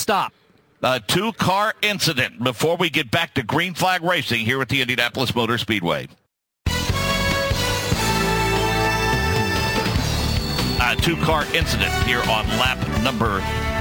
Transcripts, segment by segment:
stop. A two-car incident before we get back to green flag racing here at the Indianapolis Motor Speedway. A two-car incident here on lap number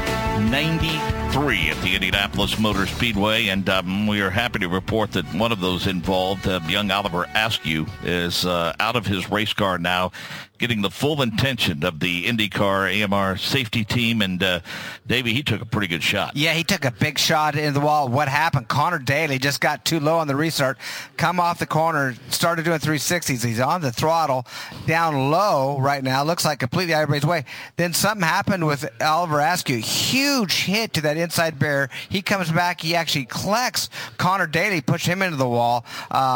93 at the Indianapolis Motor Speedway, and we are happy to report that one of those involved, young Oliver Askew, is out of his race car now, getting the full attention of the IndyCar AMR safety team. And Davey, he took a pretty good shot. Yeah, he took a big shot into the wall. What happened? Connor Daly just got too low on the restart, come off the corner, started doing 360s. He's on the throttle, down low right now. Looks like completely out of his way. Then something happened with Oliver Askew. Huge hit to that inside barrier. He comes back. He actually collects Connor Daly, pushed him into the wall.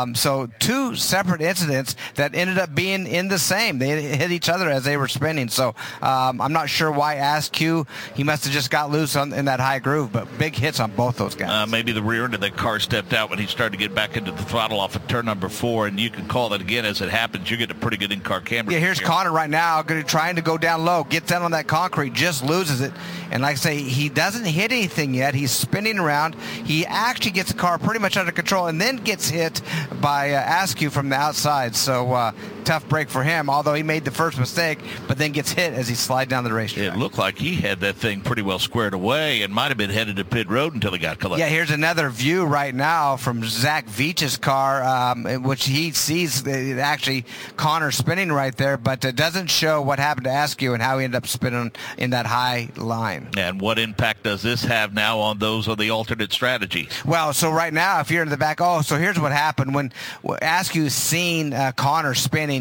So two separate incidents that ended up being in the same. They hit each other as they were spinning. So I'm not sure why Askew. He must have just got loose in that high groove, but big hits on both those guys. Maybe the rear end of that car stepped out when he started to get back into the throttle off of turn number 4, and you can call that again as it happens. You're getting a pretty good in-car camera. Yeah, here's Connor right now trying to go down low, gets down on that concrete, just loses it. And like I say, he doesn't hit anything yet. He's spinning around. He actually gets the car pretty much under control and then gets hit by Askew from the outside. So tough break for him, although he made the first mistake, but then gets hit as he slides down the racetrack. It looked like he had that thing pretty well squared away and might have been headed to pit road until he got collected. Yeah, here's another view right now from Zach Veach's car, in which he sees actually Connor spinning right there, but it doesn't show what happened to Askew and how he ended up spinning in that high line. And what impact does this have now on those of the alternate strategy? Well, so right now, if you're in the back, so here's what happened. When Askew seen Connor spinning,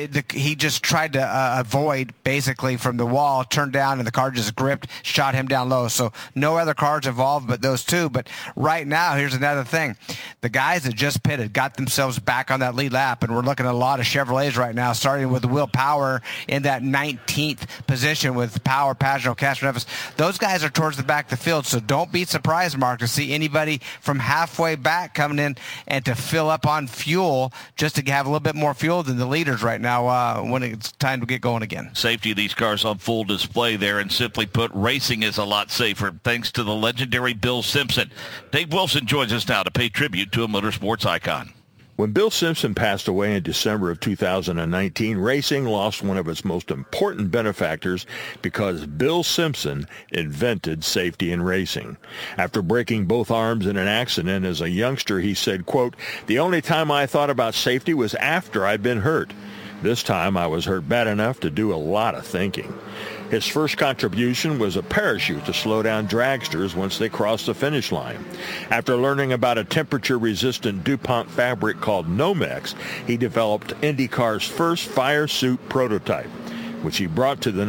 he just tried to avoid basically from the wall, turned down, and the car just gripped, shot him down low. So no other cars involved but those two. But right now, here's another thing. The guys that just pitted got themselves back on that lead lap, and we're looking at a lot of Chevrolets right now, starting with Will Power in that 19th position with Power, Pagano, Castroneves. Those guys are towards the back of the field, so don't be surprised, Mark, to see anybody from halfway back coming in and to fill up on fuel just to have a little bit more fuel than the leaders right now when it's time to get going again. Safety of these cars on full display there, and simply put, racing is a lot safer thanks to the legendary Bill Simpson. Dave Wilson joins us now to pay tribute to a motorsports icon. When Bill Simpson passed away in December of 2019, racing lost one of its most important benefactors because Bill Simpson invented safety in racing. After breaking both arms in an accident as a youngster, he said, quote, "The only time I thought about safety was after I'd been hurt. This time I was hurt bad enough to do a lot of thinking." His first contribution was a parachute to slow down dragsters once they crossed the finish line. After learning about a temperature-resistant DuPont fabric called Nomex, he developed IndyCar's first fire suit prototype, which he brought to the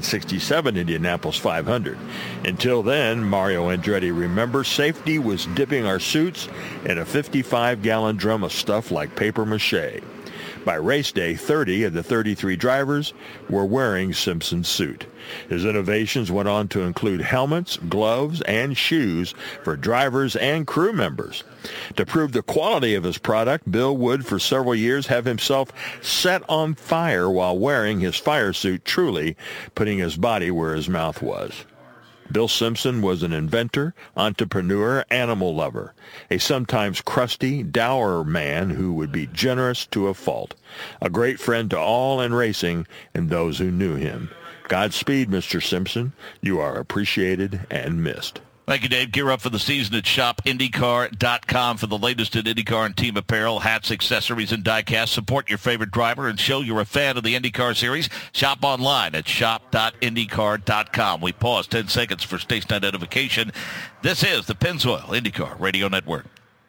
1967 Indianapolis 500. Until then, Mario Andretti remembers, safety was dipping our suits in a 55-gallon drum of stuff like paper mache. By race day, 30 of the 33 drivers were wearing Simpson's suit. His innovations went on to include helmets, gloves, and shoes for drivers and crew members. To prove the quality of his product, Bill would, for several years, have himself set on fire while wearing his fire suit, truly putting his body where his mouth was. Bill Simpson was an inventor, entrepreneur, animal lover, a sometimes crusty, dour man who would be generous to a fault, a great friend to all in racing and those who knew him. Godspeed, Mr. Simpson. You are appreciated and missed. Thank you, Dave. Gear up for the season at shopindycar.com for the latest in IndyCar and team apparel, hats, accessories, and diecast. Support your favorite driver and show you're a fan of the IndyCar series. Shop online at shop.indycar.com. We pause 10 seconds for station identification. This is the Pennzoil IndyCar Radio Network.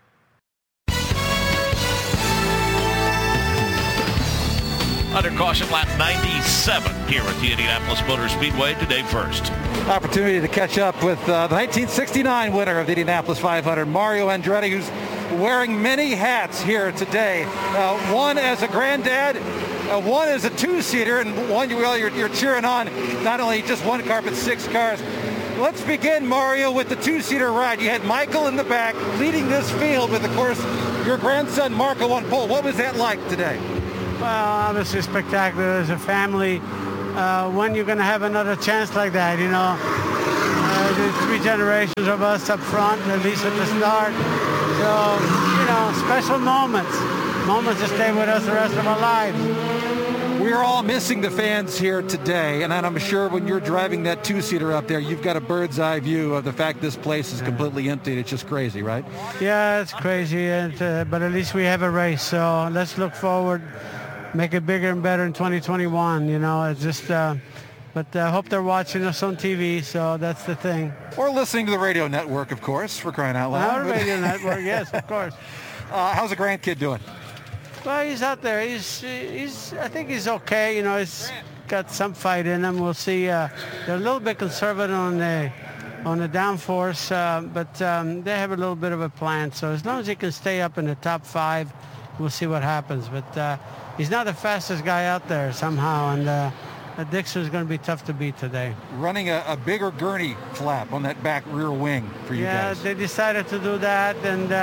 Under caution, lap 97 here at the Indianapolis Motor Speedway. Today first. Opportunity to catch up with the 1969 winner of the Indianapolis 500, Mario Andretti, who's wearing many hats here today. One as a granddad, one as a two-seater, and one you're cheering on not only just one car, but 6 cars. Let's begin, Mario, with the two-seater ride. You had Michael in the back leading this field with, of course, your grandson Marco on pole. What was that like today? Well, obviously spectacular as a family. When you're going to have another chance like that, you know. There's 3 generations of us up front, at least at the start. So, you know, special moments that stay with us the rest of our lives. We're all missing the fans here today, and I'm sure when you're driving that 2-seater up there, you've got a bird's eye view of the fact this place is completely empty. It's just crazy, right? Yeah, it's crazy, but at least we have a race, so let's look forward, make it bigger and better in 2021. You know, it's just, but I hope they're watching us on TV, so that's the thing. Or listening to the radio network, of course, for crying out loud. Our radio network, yes, of course. How's the grandkid doing? Well, he's out there. He's. I think he's okay. You know, he's got some fight in him. We'll see. They're a little bit conservative on the downforce, but they have a little bit of a plan. So as long as he can stay up in the top 5, we'll see what happens. But he's not the fastest guy out there somehow, and Dixon's going to be tough to beat today. Running a bigger gurney flap on that back rear wing for you guys. Yeah, they decided to do that,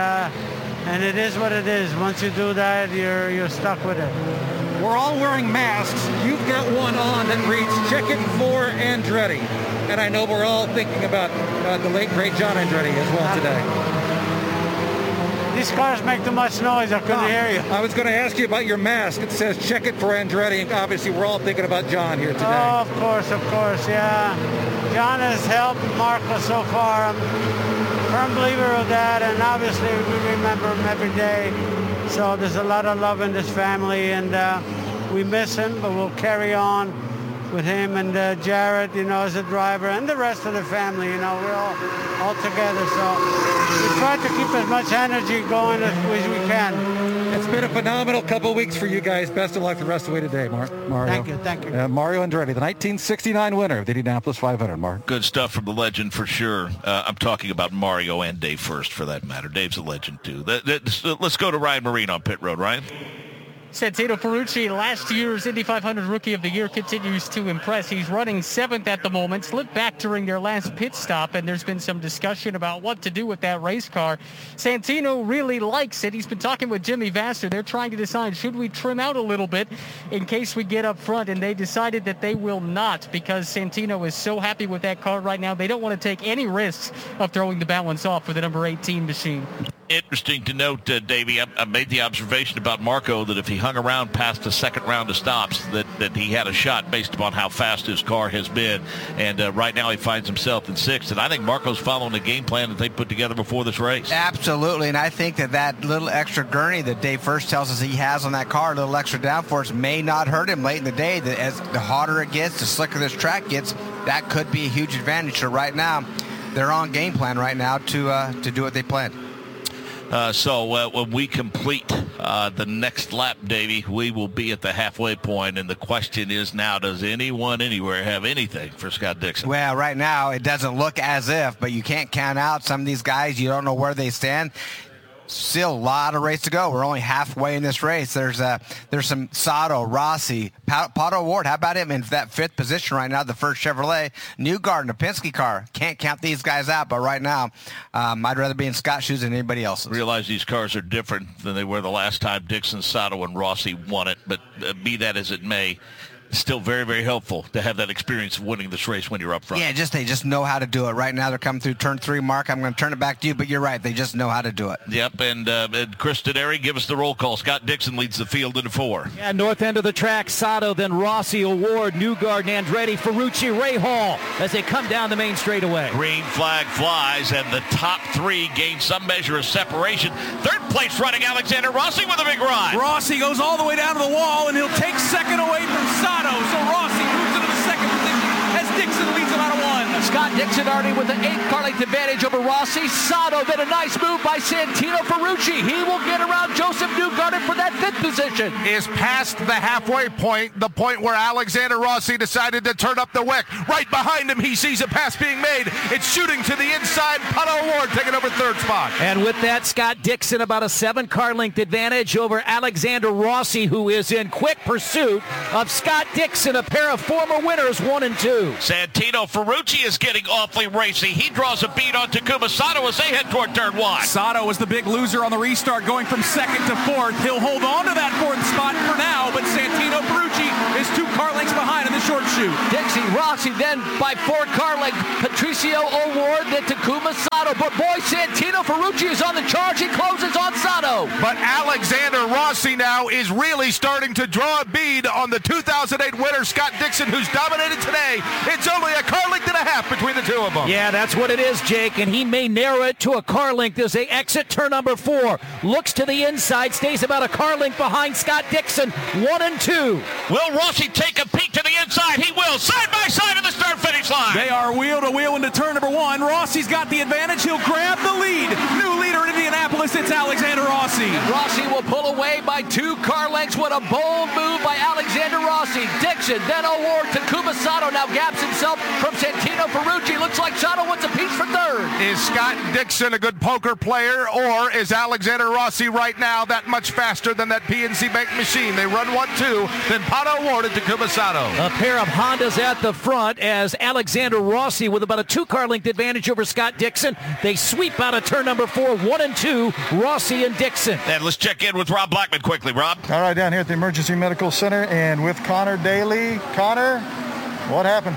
and it is what it is. Once you do that, you're stuck with it. We're all wearing masks. You've got one on that reads "Check it for Andretti," and I know we're all thinking about the late great John Andretti as well today. These cars make too much noise. I couldn't hear you. I was going to ask you about your mask. It says "Check it for Andretti," and obviously we're all thinking about John here today. Oh, of course, yeah. John has helped Marco so far. I'm a firm believer of that, and obviously we remember him every day. So there's a lot of love in this family, and we miss him, but we'll carry on with him and Jarrett, you know, as a driver, and the rest of the family. You know, we're all together. So we try to keep as much energy going as we can. It's been a phenomenal couple of weeks for you guys. Best of luck the rest of the way today, Mario. Thank you. Mario Andretti, the 1969 winner of the Indianapolis 500, Mark. Good stuff from the legend for sure. I'm talking about Mario and Dave first, for that matter. Dave's a legend, too. Let's go to Ryan Marine on pit road. Ryan? Santino Ferrucci, last year's Indy 500 Rookie of the Year, continues to impress. He's running 7th at the moment, slipped back during their last pit stop, and there's been some discussion about what to do with that race car. Santino really likes it. He's been talking with Jimmy Vasser. They're trying to decide, should we trim out a little bit in case we get up front, and they decided that they will not, because Santino is so happy with that car right now. They don't want to take any risks of throwing the balance off for the number 18 machine. Interesting to note, Davey, I made the observation about Marco that if he hung around past the second round of stops, that he had a shot based upon how fast his car has been. And right now he finds himself in 6th. And I think Marco's following the game plan that they put together before this race. Absolutely. And I think that little extra gurney that Dave First tells us he has on that car, a little extra downforce, may not hurt him late in the day. That as the hotter it gets, the slicker this track gets, that could be a huge advantage. So right now, they're on game plan right now to do what they planned. So when we complete the next lap, Davey, we will be at the halfway point, and the question is now, does anyone anywhere have anything for Scott Dixon? Well, right now it doesn't look as if, but you can't count out some of these guys. You don't know where they stand. Still a lot of race to go. We're only halfway in this race. There's some Sato, Rossi, Pato Ward. How about him in that 5th position right now, the first Chevrolet. Newgarden, a Penske car. Can't count these guys out, but right now I'd rather be in Scott's shoes than anybody else's. Realize these cars are different than they were the last time Dixon, Sato, and Rossi won it, but be that as it may, still very, very helpful to have that experience of winning this race when you're up front. Yeah, they just know how to do it. Right now they're coming through turn 3, Mark. I'm going to turn it back to you, but you're right. They just know how to do it. Yep, and Chris Denary, give us the roll call. Scott Dixon leads the field in 4. Yeah, north end of the track, Sato, then Rossi, Award, Newgarden, Andretti, Ferrucci, Ray Hall as they come down the main straightaway. Green flag flies, and the top 3 gain some measure of separation. 3rd place running Alexander Rossi with a big ride. Rossi goes all the way down to the wall, and he'll take 2nd away from Sato. So Rossi moves into the 2nd position as Dixon leads him out of 1. Scott Dixon already with an 8 car length advantage over Rossi. Sato, then a nice move by Santino Ferrucci. He will get around Joseph Newgarden for that 5th position. Is past the halfway point, the point where Alexander Rossi decided to turn up the wick. Right behind him, he sees a pass being made. It's shooting to the inside. Pato Ward taking over 3rd spot. And with that, Scott Dixon about a 7 car length advantage over Alexander Rossi, who is in quick pursuit of Scott Dixon, a pair of former winners, 1 and 2. Santino Ferrucci is getting awfully racy. He draws a beat on Takuma Sato as they head toward turn 1. Sato was the big loser on the restart, going from 2nd to 4th. He'll hold on to that 4th spot for now, but Santino Ferrucci is 2 car lengths behind in the short chute. Dixie, Rossi, then by 4 car lengths, Patricio O'Ward, then Takuma Sato. But boy, Santino Ferrucci is on the charge. He closes on Sato. But Alexander Rossi now is really starting to draw a bead on the 2008 winner, Scott Dixon, who's dominated today. It's only a car length and a half between the two of them. Yeah, that's what it is, Jake, and he may narrow it to a car length as they exit turn number 4. Looks to the inside, stays about a car length behind Scott Dixon, 1 and 2. Will Rossi take a peek to the inside? He will, side by side at the start-finish line. They are wheel to wheel into turn number 1. Rossi's got the advantage. He'll grab the lead. New leader in Indianapolis, it's Alexander Rossi. Rossi will pull away by 2 car lengths. What a bold move by Alexander Rossi. Dixon, then O'Ward. Takuma Sato now gaps himself from Santino Ferrucci. Looks like Sato wants a piece for third. Is Scott Dixon a good poker player, or is Alexander Rossi right now that much faster than that PNC Bank machine? They run 1-2, then Pato O'Ward and Takuma Sato. A pair of Hondas at the front as Alexander Rossi with about a 2 car length advantage over Scott Dixon. They sweep out of turn number 4, 1 and 2, Rossi and Dixon. And let's check in with Rob Blackman quickly. Rob? All right, down here at the Emergency Medical Center and with Connor Daly. Connor, what happened?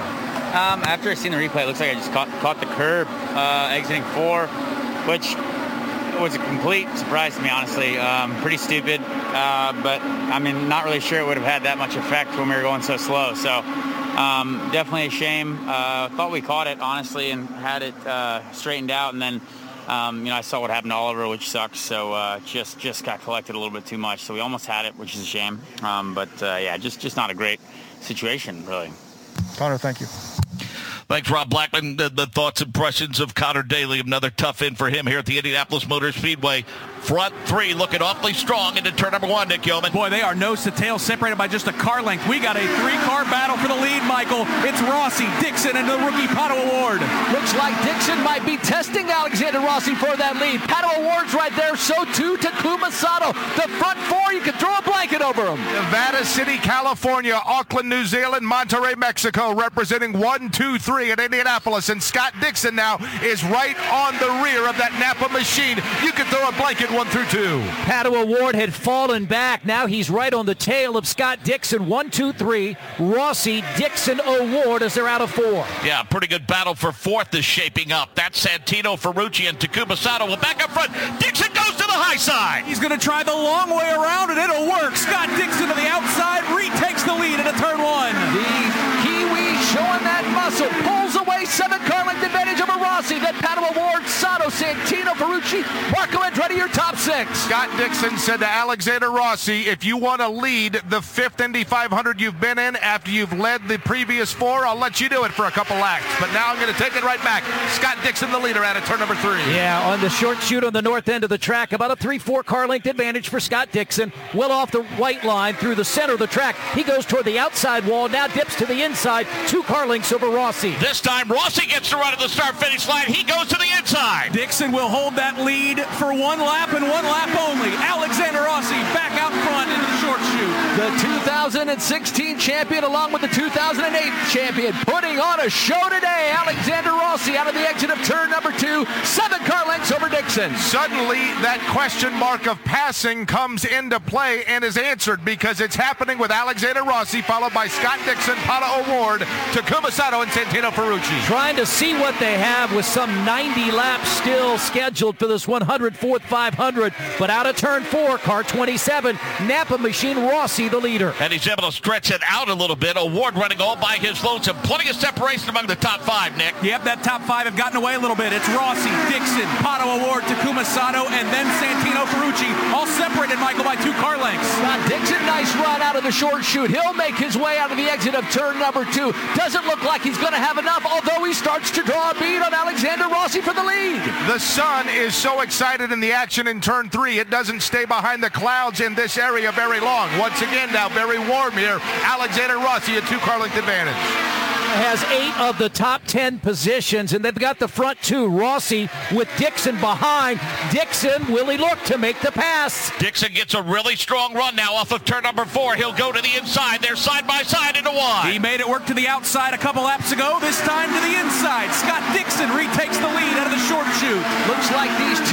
After I seen the replay, it looks like I just caught the curb exiting 4, which was a complete surprise to me, honestly. Pretty stupid, but I mean, not really sure it would have had that much effect when we were going so slow. So definitely a shame. Thought we caught it, honestly, and had it straightened out, and then I saw what happened to Oliver, which sucks. So just got collected a little bit too much. So we almost had it, which is a shame. But yeah, just not a great situation, really. Connor, thank you. Thanks, Rob Blackman. The thoughts, impressions of Connor Daly. Another tough in for him here at the Indianapolis Motor Speedway. Front 3 looking awfully strong into turn number 1, Nick Yeoman. Boy, they are nose to tail, separated by just a car length. We got a 3-car battle for the lead, Michael. It's Rossi, Dixon, and the rookie Pato O'Ward. Looks like Dixon might be testing Alexander Rossi for that lead. Pato O'Ward's right there, so too Takuma Sato. The front 4, you can throw a blanket over them. Nevada City, California, Auckland, New Zealand, Monterrey, Mexico, representing 1, 2, 3 at Indianapolis. And Scott Dixon now is right on the rear of that Napa machine. You can throw a blanket 1 through 2. Pato O'Ward had fallen back. Now he's right on the tail of Scott Dixon. 1, 2, 3. Rossi, Dixon, O'Ward as they're out of 4. Yeah, pretty good battle for 4th is shaping up. That's Santino Ferrucci and Takuma Sato. Well, back up front. Dixon goes to the high side. He's going to try the long way around, and it'll work. Scott Dixon to the outside retakes the lead into turn 1. The Kiwi showing that muscle. Pulls away 7-car length advantage over Rossi. Then Pato O'Ward, Sato, Santino Ferrucci, Marco Andretti, your top 6. Scott Dixon said to Alexander Rossi, if you want to lead the 5th Indy 500 you've been in after you've led the previous 4, I'll let you do it for a couple laps. But now I'm going to take it right back. Scott Dixon, the leader, out of turn number 3. Yeah, on the short chute on the north end of the track, about a 3-4 car length advantage for Scott Dixon. Well off the white line through the center of the track. He goes toward the outside wall, now dips to the inside. 2 car lengths over Rossi. This time, Rossi gets to run at the start-finish line. He goes to the inside. Dixon will hold that lead for 1 lap and 1 lap only. Alexander Rossi back out front into the short chute. The 2016 champion along with the 2008 champion putting on a show today. Alexander Rossi out of the exit of turn number 2. 7 car lengths over Dixon. Suddenly, that question mark of passing comes into play and is answered because it's happening with Alexander Rossi, followed by Scott Dixon, Pato O'Ward, Takuma Sato, and Santino Ferrucci. Trying to see what they have with some 90 laps still scheduled for this 104th 500. But out of turn 4, car 27, Napa machine, Rossi the leader. And he's able to stretch it out a little bit. O'Ward running all by his lonesome. Plenty of separation among the top 5, Nick. Yep, that top 5 have gotten away a little bit. It's Rossi, Dixon, Pato O'Ward, Takuma Sato, and then Santino Ferrucci, all separated, Michael, by 2 car lengths. Scott Dixon, nice run out of the short chute. He'll make his way out of the exit of turn number 2. Doesn't look like he's going to have enough, although he starts to draw a bead on Alexander Rossi for the lead. The sun is so excited in the action in turn 3, it doesn't stay behind the clouds in this area very long. Once again now, very warm here. Alexander Rossi, a 2-car length advantage. Has 8 of the top 10 positions, and they've got the front 2. Rossi with Dixon behind. Dixon, will he look to make the pass? Dixon gets a really strong run now off of turn number 4. He'll go to the inside. They're side by side into 1. He made it work to the outside a couple laps ago. This time to the inside. Scott Dixon retakes the lead out of the short chute. Looks like these two are almost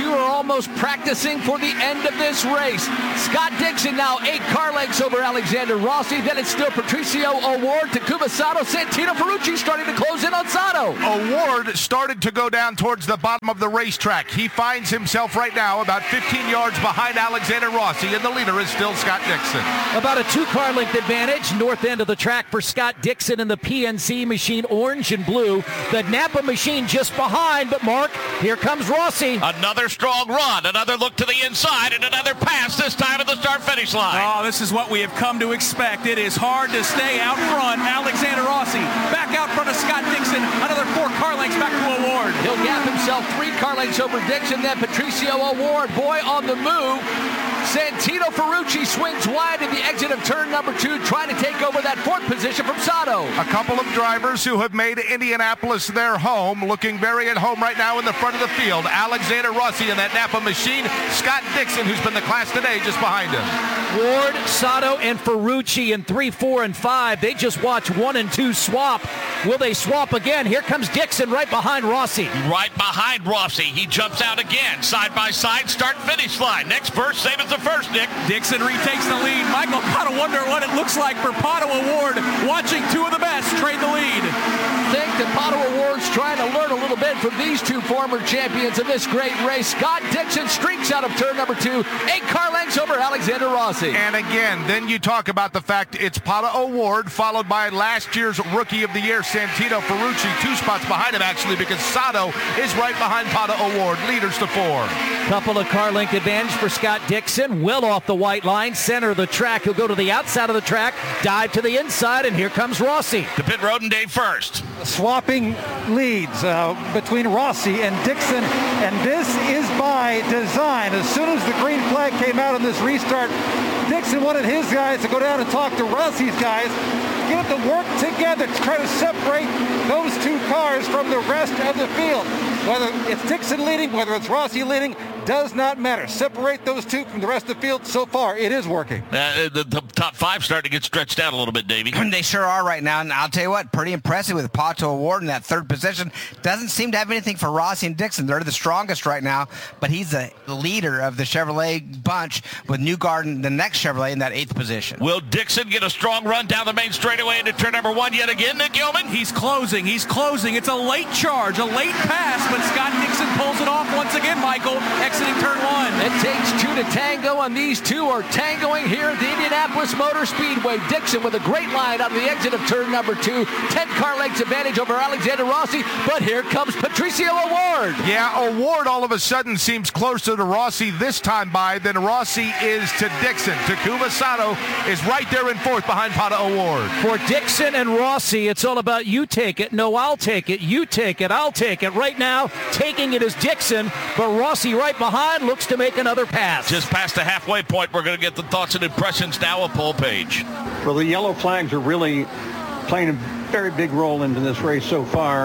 almost practicing for the end of this race. Scott Dixon now 8 car lengths over Alexander Rossi. Then it's still Patricio O'Ward, Takuma Sato, Santino Ferrucci starting to close in on Sato. O'Ward started to go down towards the bottom of the racetrack. He finds himself right now about 15 yards behind Alexander Rossi, and the leader is still Scott Dixon. About a 2 car length advantage, north end of the track for Scott Dixon in the PNC machine, orange and blue. The Napa machine just behind, but Mark, here comes Rossi. Another strong run, another look to the inside, and another pass this time at the start-finish line. Oh, this is what we have come to expect. It is hard to stay out front. Alexander Rossi back out front of Scott Dixon. Another 4 car lengths back to O'Ward. He'll gap himself 3 car lengths over Dixon, then Patricio O'Ward, boy on the move. Santino Ferrucci swings wide in the exit of turn number 2, trying to take over that 4th position from Sato. A couple of drivers who have made Indianapolis their home, looking very at home right now in the front of the field. Alexander Rossi in that Napa machine. Scott Dixon, who's been the class today, just behind him. Ward, Sato, and Ferrucci in 3, 4, and 5. They just watch 1 and 2 swap. Will they swap again? Here comes Dixon right behind Rossi. Right behind Rossi. He jumps out again. Side by side, start-finish line. Next verse, same as the first, Nick. Dixon retakes the lead. Michael, gotta wonder what it looks like for Pato O'Ward watching 2 of the best trade the lead. I think that Pato O'Ward's trying to learn a little bit from these 2 former champions of this great race. Scott Dixon streaks out of turn number 2, 8 car lengths over Alexander Rossi. And again, then you talk about the fact it's Pato O'Ward, followed by last year's Rookie of the Year, Santino Ferrucci, 2 spots behind him, actually, because Sato is right behind Pato O'Ward, leaders to 4. Couple of car length advantage for Scott Dixon, well off the white line, center of the track. He'll go to the outside of the track, dive to the inside, and here comes Rossi. To pit road and Dave first. Swapping leads between Rossi and Dixon, and this is by design. As soon as the green flag came out in this restart, Dixon wanted his guys to go down and talk to Rossi's guys, get them to work together to try to separate those 2 cars from the rest of the field. Whether it's Dixon leading, whether it's Rossi leading, does not matter. Separate those 2 from the rest of the field. So far, it is working. The top 5 starting to get stretched out a little bit, Davey. They sure are right now, and I'll tell you what, pretty impressive with Pato O'Ward in that 3rd position. Doesn't seem to have anything for Rossi and Dixon. They're the strongest right now, but he's the leader of the Chevrolet bunch with Newgarden, the next Chevrolet, in that 8th position. Will Dixon get a strong run down the main straightaway into turn number 1 yet again, Nick Yeoman? He's closing. It's a late charge, a late pass, but Scott Dixon pulls it off once again, Michael, exiting turn 1. It takes 2 to tango, and these 2 are tangoing here at the Indianapolis Motor Speedway. Dixon with a great line out of the exit of turn number 2. 10 car lengths advantage over Alexander Rossi, but here comes Patricio O'Ward. Yeah, O'Ward all of a sudden seems closer to Rossi this time by than Rossi is to Dixon. Takuma Sato is right there in 4th behind Pato O'Ward. For Dixon and Rossi, it's all about you take it. No, I'll take it. You take it. I'll take it. Right now, taking it is Dixon, but Rossi right behind looks to make another pass. Just past the halfway point, we're going to get the thoughts and impressions now of Paul Page. Well, the yellow flags are really playing a very big role into this race so far.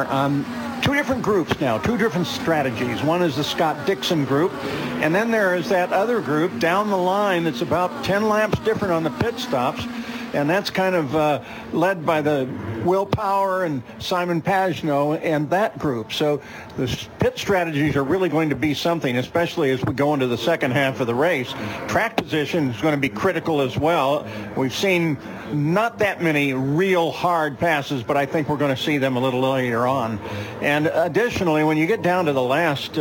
2 different groups now, 2 different strategies. One is the Scott Dixon group, and then there is that other group down the line that's about 10 laps different on the pit stops, and that's kind of led by the Will Power and Simon Pagenaud and that group. So the pit strategies are really going to be something, especially as we go into the second half of the race. Track position is going to be critical as well. We've seen not that many real hard passes, but I think we're going to see them a little later on. And additionally, when you get down to the last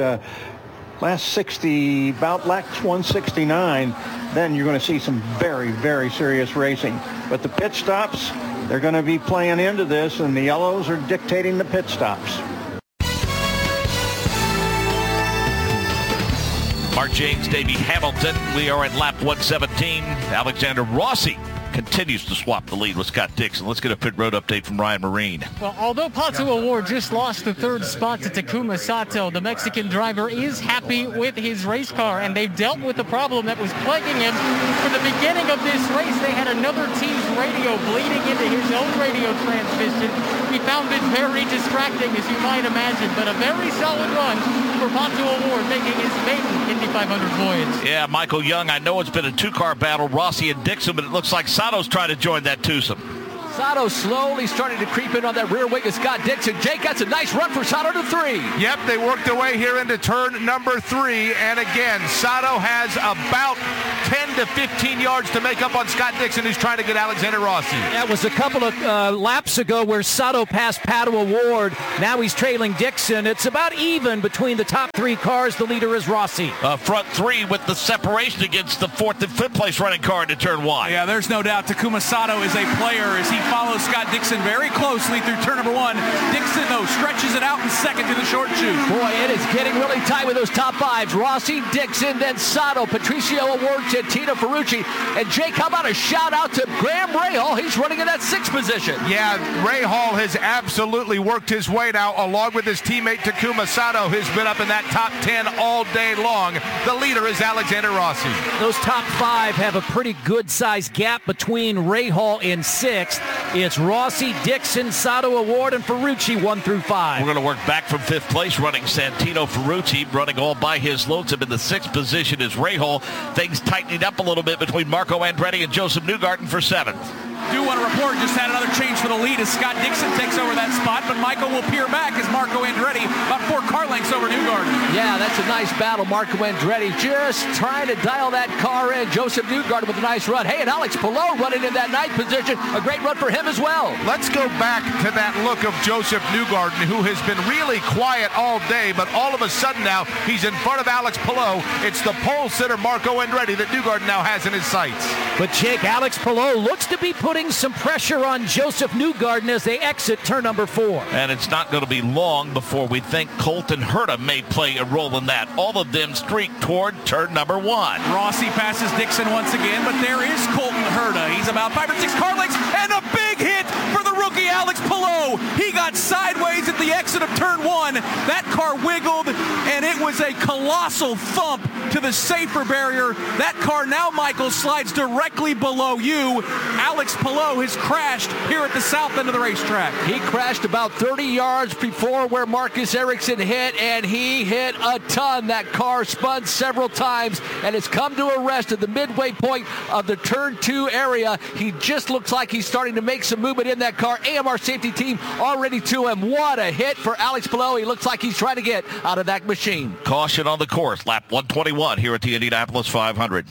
60, about laps 169, then you're going to see some very, very serious racing. But the pit stops, they're going to be playing into this, and the yellows are dictating the pit stops. Mark James, Davey Hamilton. We are at lap 117. Alexander Rossi continues to swap the lead with Scott Dixon. Let's get a pit road update from Ryan Marine. Well, although Pato O'Ward just lost the 3rd spot to Takuma Sato, the Mexican driver is happy with his race car, and they've dealt with the problem that was plaguing him. From the beginning of this race, they had another team's radio bleeding into his own radio transmission. He found it very distracting, as you might imagine, but a very solid run for Pato O'Ward, making his maiden Indy 500 voyage. Yeah, Michael Young, I know it's been a 2-car battle, Rossi and Dixon, but it looks like Sato's trying to join that twosome. Sato slowly starting to creep in on that rear wing of Scott Dixon. Jake, that's a nice run for Sato to 3. Yep, they worked their way here into turn number 3. And again, Sato has about 10 to 15 yards to make up on Scott Dixon, who's trying to get Alexander Rossi. That was a couple of laps ago where Sato passed Pato O'Ward. Now he's trailing Dixon. It's about even between the top 3 cars. The leader is Rossi. Front 3 with the separation against the 4th and 5th place running car into turn 1. Yeah, there's no doubt Takuma Sato is a player as he follows Scott Dixon very closely through turn number 1. Dixon, though, stretches it out in second to the short chute. Boy, it is getting really tight with those top 5s. Rossi, Dixon, then Sato, Patricio O'Ward, Tino Ferrucci. And Jake, how about a shout out to Graham Rahal? He's running in that 6th position. Yeah, Rahal has absolutely worked his way now, along with his teammate Takuma Sato, who's been up in that top 10 all day long. The leader is Alexander Rossi. Those top 5 have a pretty good-sized gap between Rahal and 6th. It's Rossi, Dixon, Sato, O'Ward, and Ferrucci 1 through 5. We're going to work back from 5th place, running Santino Ferrucci, running all by his lonesome. In the 6th position is Rahal. Things tightening up a little bit between Marco Andretti and Joseph Newgarden for 7th. Do want to report just had another change for the lead as Scott Dixon takes over that spot, but Michael will peer back as Marco Andretti about 4 car lengths over Newgarden. Yeah, that's a nice battle. Marco Andretti just trying to dial that car in. Joseph Newgarden with a nice run. Hey, and Alex Palou running in that 9th position. A great run for him as well. Let's go back to that look of Joseph Newgarden, who has been really quiet all day, but all of a sudden now he's in front of Alex Palou. It's the pole sitter Marco Andretti that Newgarden now has in his sights. But Jake, Alex Palou looks to be putting some pressure on Joseph Newgarden as they exit turn number 4. And it's not going to be long before we think Colton Herta may play a role in that. All of them streak toward turn number 1. Rossi passes Dixon once again, but there is Colton Herta. He's about 5 or 6 car lengths, and a big hit for the rookie Alex Palou. He got sideways at the exit of turn 1. That car wiggled, and it was a colossal thump to the safer barrier. That car now, Michael, slides directly below you. Alex Palou has crashed here at the south end of the racetrack. He crashed about 30 yards before where Marcus Ericsson hit, and he hit a ton. That car spun several times, and it's come to a rest at the midway point of the turn 2 area. He just looks like he's starting to make some movement in that car. AMR safety team already to him. What a hit for Alex Palou. He looks like he's trying to get out of that machine. Caution on the course. Lap 121 here at the Indianapolis 500.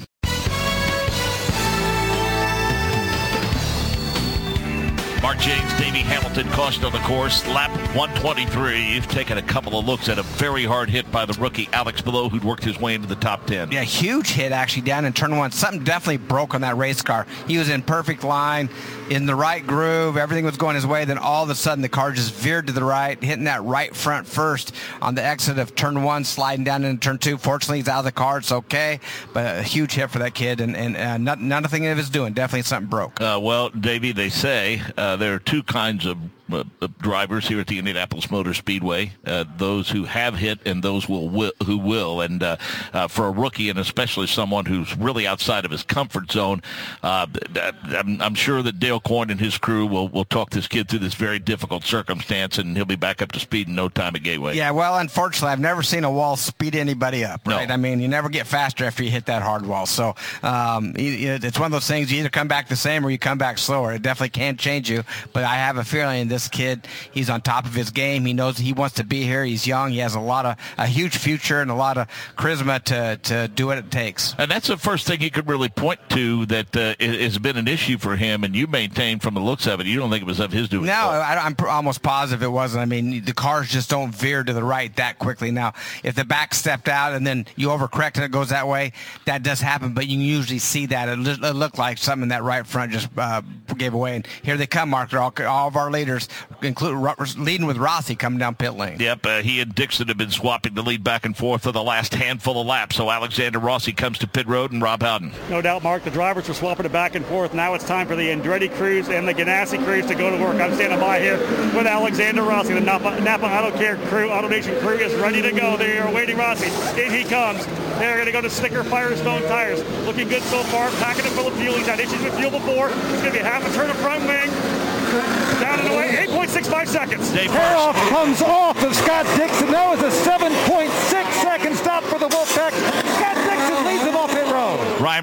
Mark James, Davey Hamilton, caution on the course. Lap 123. You've taken a couple of looks at a very hard hit by the rookie Alex Palou, who'd worked his way into the top 10. Yeah, huge hit actually down in turn 1. Something definitely broke on that race car. He was in perfect line, in the right groove. Everything was going his way. Then all of a sudden the car just veered to the right, hitting that right front first on the exit of turn 1, sliding down into turn 2. Fortunately, he's out of the car. It's okay. But a huge hit for that kid, and nothing of his doing. Definitely something broke. Well, Davey, they say there are 2 kinds of drivers here at the Indianapolis Motor Speedway, those who have hit and those who will. And for a rookie, and especially someone who's really outside of his comfort zone, I'm sure that Dale Coyne and his crew will talk this kid through this very difficult circumstance, and he'll be back up to speed in no time at Gateway. Yeah, well, unfortunately, I've never seen a wall speed anybody up, right? No. I mean, you never get faster after you hit that hard wall. So it's one of those things, you either come back the same or you come back slower. It definitely can change you, but I have a feeling this kid, he's on top of his game. He knows he wants to be here. He's young. He has a huge future and a lot of charisma to do what it takes. And that's the first thing he could really point to that has been an issue for him, and you maintain from the looks of it, you don't think it was of his doing. No, I'm almost positive it wasn't. I mean, the cars just don't veer to the right that quickly. Now, if the back stepped out and then you overcorrect and it goes that way, that does happen, but you can usually see that. It looked like something in that right front just gave away. And here they come, Mark. All of our leaders, leading with Rossi coming down pit lane. Yep, he and Dixon have been swapping the lead back and forth for the last handful of laps. So Alexander Rossi comes to pit road, and Rob Howden. No doubt, Mark. The drivers are swapping it back and forth. Now it's time for the Andretti crews and the Ganassi crews to go to work. I'm standing by here with Alexander Rossi. The Napa Auto Care crew, Auto Nation crew is ready to go. They are awaiting Rossi. In he comes. They're going to go to Sticker Firestone tires. Looking good so far. Packing it full of fuel. He's had issues with fuel before. It's going to be half a turn of front wing. Down and away, 8.65 seconds. Tear-off comes off of Scott Dixon. That was a 7.6 second stop for the Wolfpack. Scott Dixon leads him off pit road. Ryan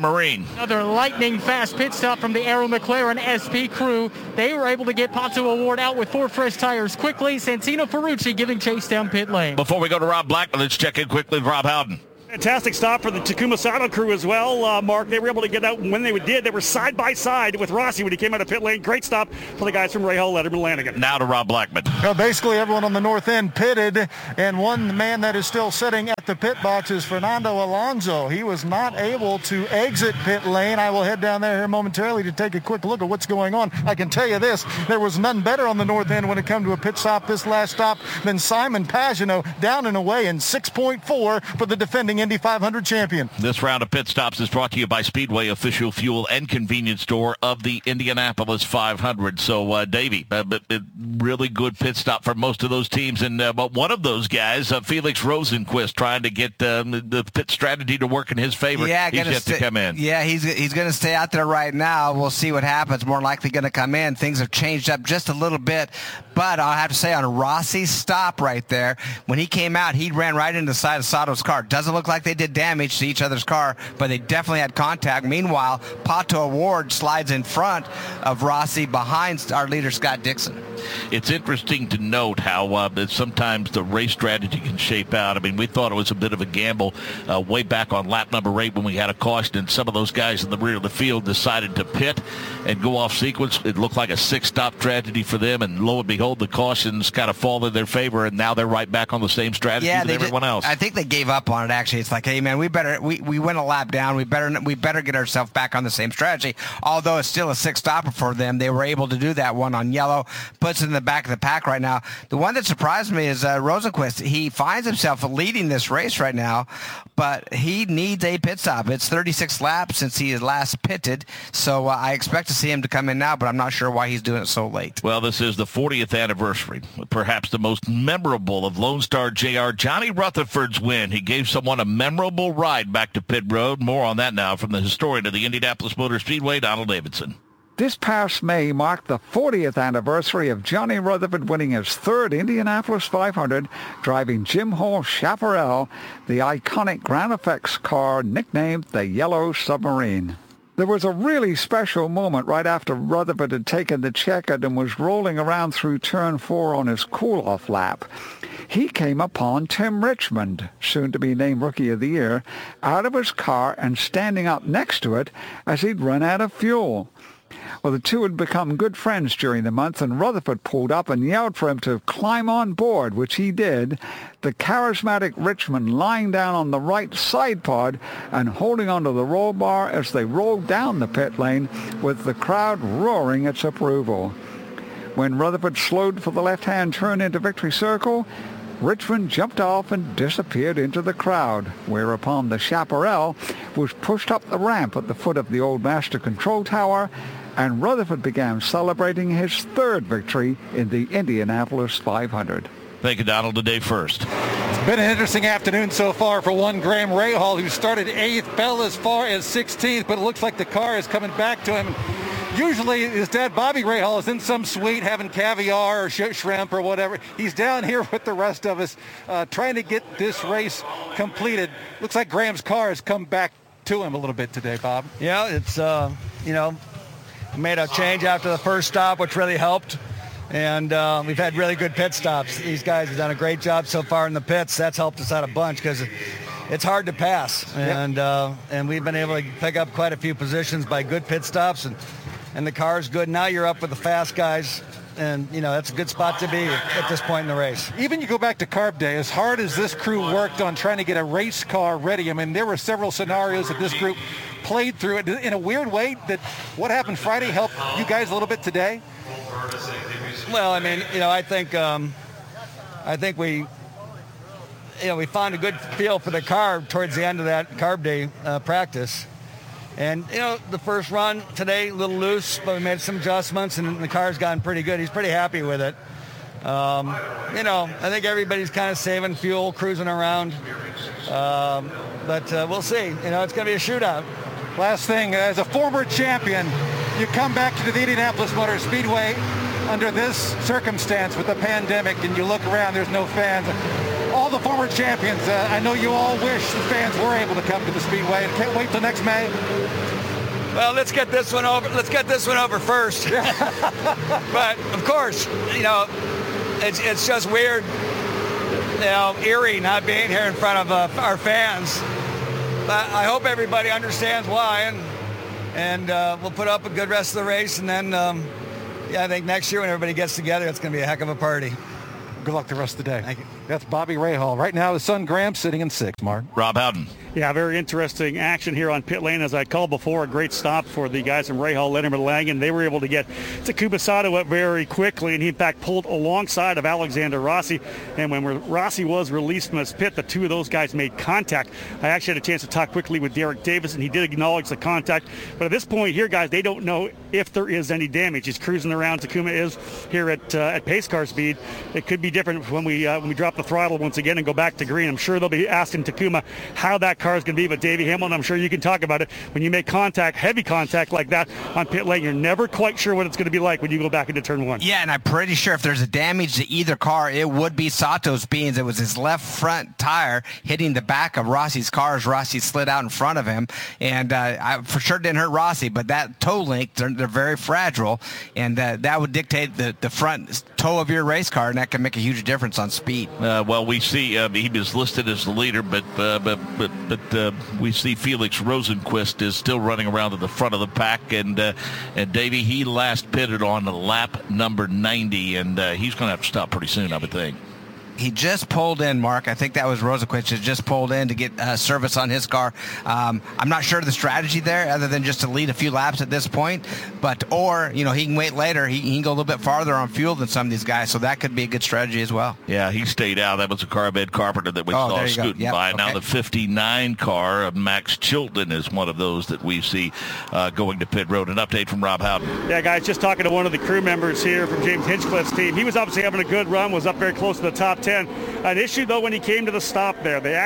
Marine. Another lightning fast pit stop from the Arrow McLaren SP crew. They were able to get Pato O'Ward out with 4 fresh tires quickly. Santino Ferrucci giving chase down pit lane. Before we go to Rob Blackman, let's check in quickly with Rob Howden. Fantastic stop for the Takuma Sato crew as well, Mark. They were able to get out. When they did, they were side by side with Rossi when he came out of pit lane. Great stop for the guys from Rahal, Letterman, Lanigan. Now to Rob Blackman. Well, basically, everyone on the north end pitted, and one man that is still sitting at the pit box is Fernando Alonso. He was not able to exit pit lane. I will head down there here momentarily to take a quick look at what's going on. I can tell you this, there was none better on the north end when it came to a pit stop this last stop than Simon Pagenaud, down and away in 6.4 for the defending Indy 500 champion. This round of pit stops is brought to you by Speedway, official fuel and convenience store of the Indianapolis 500. So, Davey, really good pit stop for most of those teams. And but one of those guys, Felix Rosenqvist, trying to get the pit strategy to work in his favor. Yeah, he's yet to come in. Yeah, he's going to stay out there right now. We'll see what happens. More likely going to come in. Things have changed up just a little bit. But I'll have to say, on Rossi's stop right there, when he came out, he ran right into the side of Sato's car. Doesn't look like they did damage to each other's car, but they definitely had contact. Meanwhile, Pato O'Ward slides in front of Rossi behind our leader, Scott Dixon. It's interesting to note how that sometimes the race strategy can shape out. I mean, we thought it was a bit of a gamble way back on lap number 8 when we had a caution, and some of those guys in the rear of the field decided to pit and go off sequence. It looked like a 6-stop tragedy for them, and lo and behold, the cautions kind of fall in their favor, and now they're right back on the same strategy as everyone else. I think they gave up on it, actually. It's like, hey, man, we went a lap down. We better get ourselves back on the same strategy. Although it's still a 6-stopper for them, they were able to do that one on yellow. Puts it in the back of the pack right now. The one that surprised me is Rosenqvist. He finds himself leading this race right now, but he needs a pit stop. It's 36 laps since he last pitted, so I expect to see him to come in now, but I'm not sure why he's doing it so late. Well, this is the 40th anniversary, perhaps the most memorable of Lone Star JR Johnny Rutherford's win. He gave someone a memorable ride back to pit road. More on that now from the historian of the Indianapolis Motor Speedway, Donald Davidson. This past May marked the 40th anniversary of Johnny Rutherford winning his 3rd Indianapolis 500, driving Jim Hall Chaparral, the iconic Grand Effects car nicknamed the Yellow Submarine. There was a really special moment right after Rutherford had taken the checkered and was rolling around through Turn 4 on his cool-off lap. He came upon Tim Richmond, soon to be named Rookie of the Year, out of his car and standing up next to it as he'd run out of fuel. Well, the two had become good friends during the month, and Rutherford pulled up and yelled for him to climb on board, which he did, the charismatic Richmond lying down on the right side pod and holding onto the roll bar as they rolled down the pit lane with the crowd roaring its approval. When Rutherford slowed for the left-hand turn into Victory Circle, Richmond jumped off and disappeared into the crowd, whereupon the Chaparral was pushed up the ramp at the foot of the old Master Control Tower, and Rutherford began celebrating his 3rd victory in the Indianapolis 500. Thank you, Donald. Today first. It's been an interesting afternoon so far for one Graham Rahal, who started 8th, fell as far as 16th, but it looks like the car is coming back to him. Usually his dad, Bobby Rahal, is in some suite having caviar or shrimp or whatever. He's down here with the rest of us trying to get this race completed. Looks like Graham's car has come back to him a little bit today, Bob. Yeah, it's, made a change after the first stop, which really helped. And we've had really good pit stops. These guys have done a great job so far in the pits. That's helped us out a bunch because it's hard to pass. And we've been able to pick up quite a few positions by good pit stops. And the car's good. Now you're up with the fast guys. And, that's a good spot to be at this point in the race. Even you go back to Carb Day, as hard as this crew worked on trying to get a race car ready, I mean, there were several scenarios that this group played through it in a weird way. That what happened Friday helped you guys a little bit today? Well, I mean, I think we found a good feel for the car towards the end of that Carb Day practice. And, the first run today, a little loose, but we made some adjustments, and the car's gotten pretty good. He's pretty happy with it. I think everybody's kind of saving fuel, cruising around. But we'll see. It's going to be a shootout. Last thing, as a former champion, you come back to the Indianapolis Motor Speedway under this circumstance with the pandemic, and you look around, there's no fans. All the former champions. I know you all wish the fans were able to come to the Speedway and can't wait till next May. Well, let's get this one over. Let's get this one over first. But of course, you know, it's just weird, you know, eerie not being here in front of our fans. But I hope everybody understands why, and we'll put up a good rest of the race, and then I think next year when everybody gets together, it's going to be a heck of a party. Good luck the rest of the day. Thank you. That's Bobby Rahal. Right now, his son Graham sitting in 6th, Mark. Rob Howden. Yeah, very interesting action here on pit lane. As I called before, a great stop for the guys from Rahal, Letterman, Langen. They were able to get Takuma Sato up very quickly, and he, in fact, pulled alongside of Alexander Rossi. And when Rossi was released from his pit, the two of those guys made contact. I actually had a chance to talk quickly with Derek Davis, and he did acknowledge the contact. But at this point here, guys, they don't know if there is any damage. He's cruising around. Takuma is here at pace car speed. It could be different when we drop the throttle once again and go back to green. I'm sure they'll be asking Takuma how that car is going to be. But Davey Hamlin, I'm sure you can talk about it. When you make contact, heavy contact like that on pit lane, you're never quite sure what it's going to be like when you go back into turn 1. Yeah, and I'm pretty sure if there's a damage to either car, it would be Sato's beans. It was his left front tire hitting the back of Rossi's car as Rossi slid out in front of him. And I for sure didn't hurt Rossi, but that toe link, they're very fragile, and that would dictate the front toe of your race car, and that can make a huge difference on speed. Well, we see he was listed as the leader, but we see Felix Rosenquist is still running around to the front of the pack, and Davey, he last pitted on lap number 90, and he's going to have to stop pretty soon, I would think. He just pulled in, Mark. I think that was Rosenquist just pulled in to get service on his car. I'm not sure of the strategy there other than just to lead a few laps at this point. Or he can wait later. He can go a little bit farther on fuel than some of these guys, so that could be a good strategy as well. Yeah, he stayed out. That was a car of Ed Carpenter that we saw scooting by. Okay. Now the 59 car of Max Chilton is one of those that we see going to pit road. An update from Rob Howden. Yeah, guys, just talking to one of the crew members here from James Hinchcliffe's team. He was obviously having a good run, was up very close to the top 10. An issue, though, when he came to the stop there. They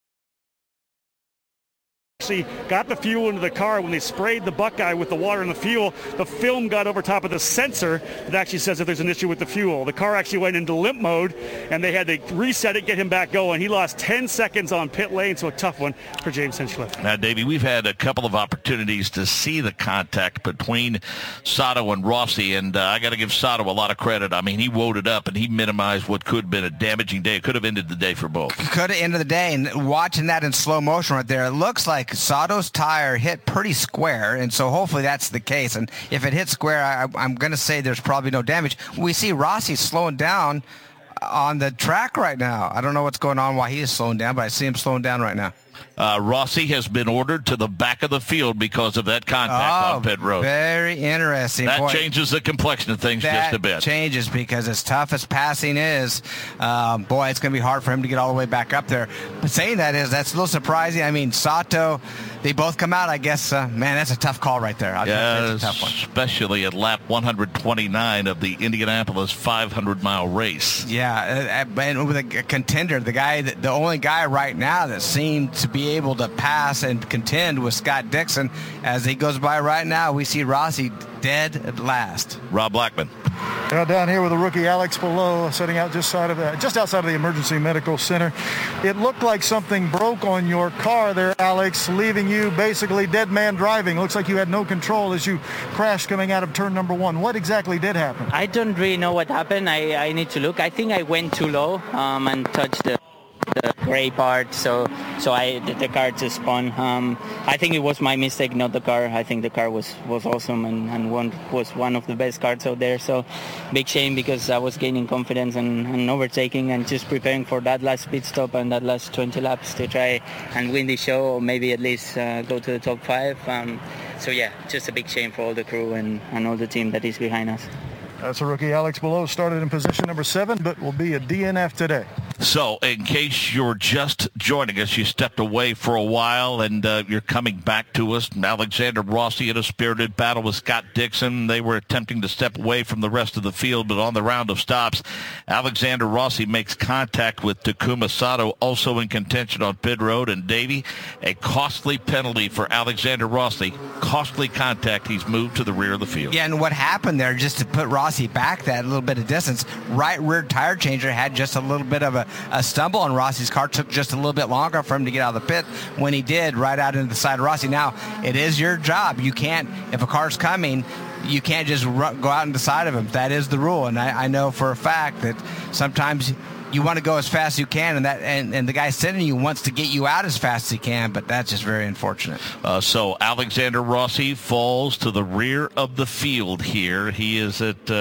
actually got the fuel into the car. When they sprayed the Buckeye with the water and the fuel, the film got over top of the sensor that actually says if there's an issue with the fuel. The car actually went into limp mode, and they had to reset it, get him back going. He lost 10 seconds on pit lane, so a tough one for James Hinchcliffe. Now, Davey, we've had a couple of opportunities to see the contact between Sato and Rossi, and I got to give Sato a lot of credit. I mean, he woed it up, and he minimized what could have been a damaging day. It could have ended the day for both. Could have ended the day, and watching that in slow motion right there, it looks like Sato's tire hit pretty square, and so hopefully that's the case. And if it hits square, I'm going to say there's probably no damage. We see Rossi slowing down on the track right now. I don't know what's going on, why he is slowing down, but I see him slowing down right now. Rossi has been ordered to the back of the field because of that contact on pit road. Very interesting. That changes the complexion of things just a bit. That changes because as tough as passing is, it's going to be hard for him to get all the way back up there. But saying that's a little surprising. I mean, Sato, they both come out, I guess. Man, that's a tough call right there. That's a tough one. Especially at lap 129 of the Indianapolis 500-mile race. Yeah, and with a contender, the only guy right now that seemed to be able to pass and contend with Scott Dixon. As he goes by right now, we see Rossi dead at last. Rob Blackman. Down here with the rookie Alex Palou sitting out just outside of the emergency medical center. It looked like something broke on your car there, Alex, leaving you basically dead man driving. Looks like you had no control as you crashed coming out of turn number 1. What exactly did happen? I don't really know what happened. I need to look. I think I went too low and touched the gray part, so the car just spun. I think it was my mistake, not the car. I think the car was awesome and was one of the best cars out there. So big shame because I was gaining confidence and overtaking and just preparing for that last pit stop and that last 20 laps to try and win the show or maybe at least go to the top 5. So yeah, just a big shame for all the crew and all the team that is behind us. That's a rookie Alex Palou, started in position number 7, but will be a DNF today. So, in case you're just joining us, you stepped away for a while, and you're coming back to us. Alexander Rossi in a spirited battle with Scott Dixon. They were attempting to step away from the rest of the field, but on the round of stops, Alexander Rossi makes contact with Takuma Sato, also in contention on pit road. And, Davey, a costly penalty for Alexander Rossi. Costly contact. He's moved to the rear of the field. Yeah, and what happened there, just to put Rossi back that little bit of distance, right rear tire changer had just a little bit of a a stumble, and Rossi's car took just a little bit longer for him to get out of the pit when he did, right out into the side of Rossi. Now, it is your job. You can't, if a car's coming, you can't just go out into the side of him. That is the rule, and I know for a fact that sometimes you want to go as fast as you can, and the guy sending you wants to get you out as fast as he can, but that's just very unfortunate. So Alexander Rossi falls to the rear of the field here. He is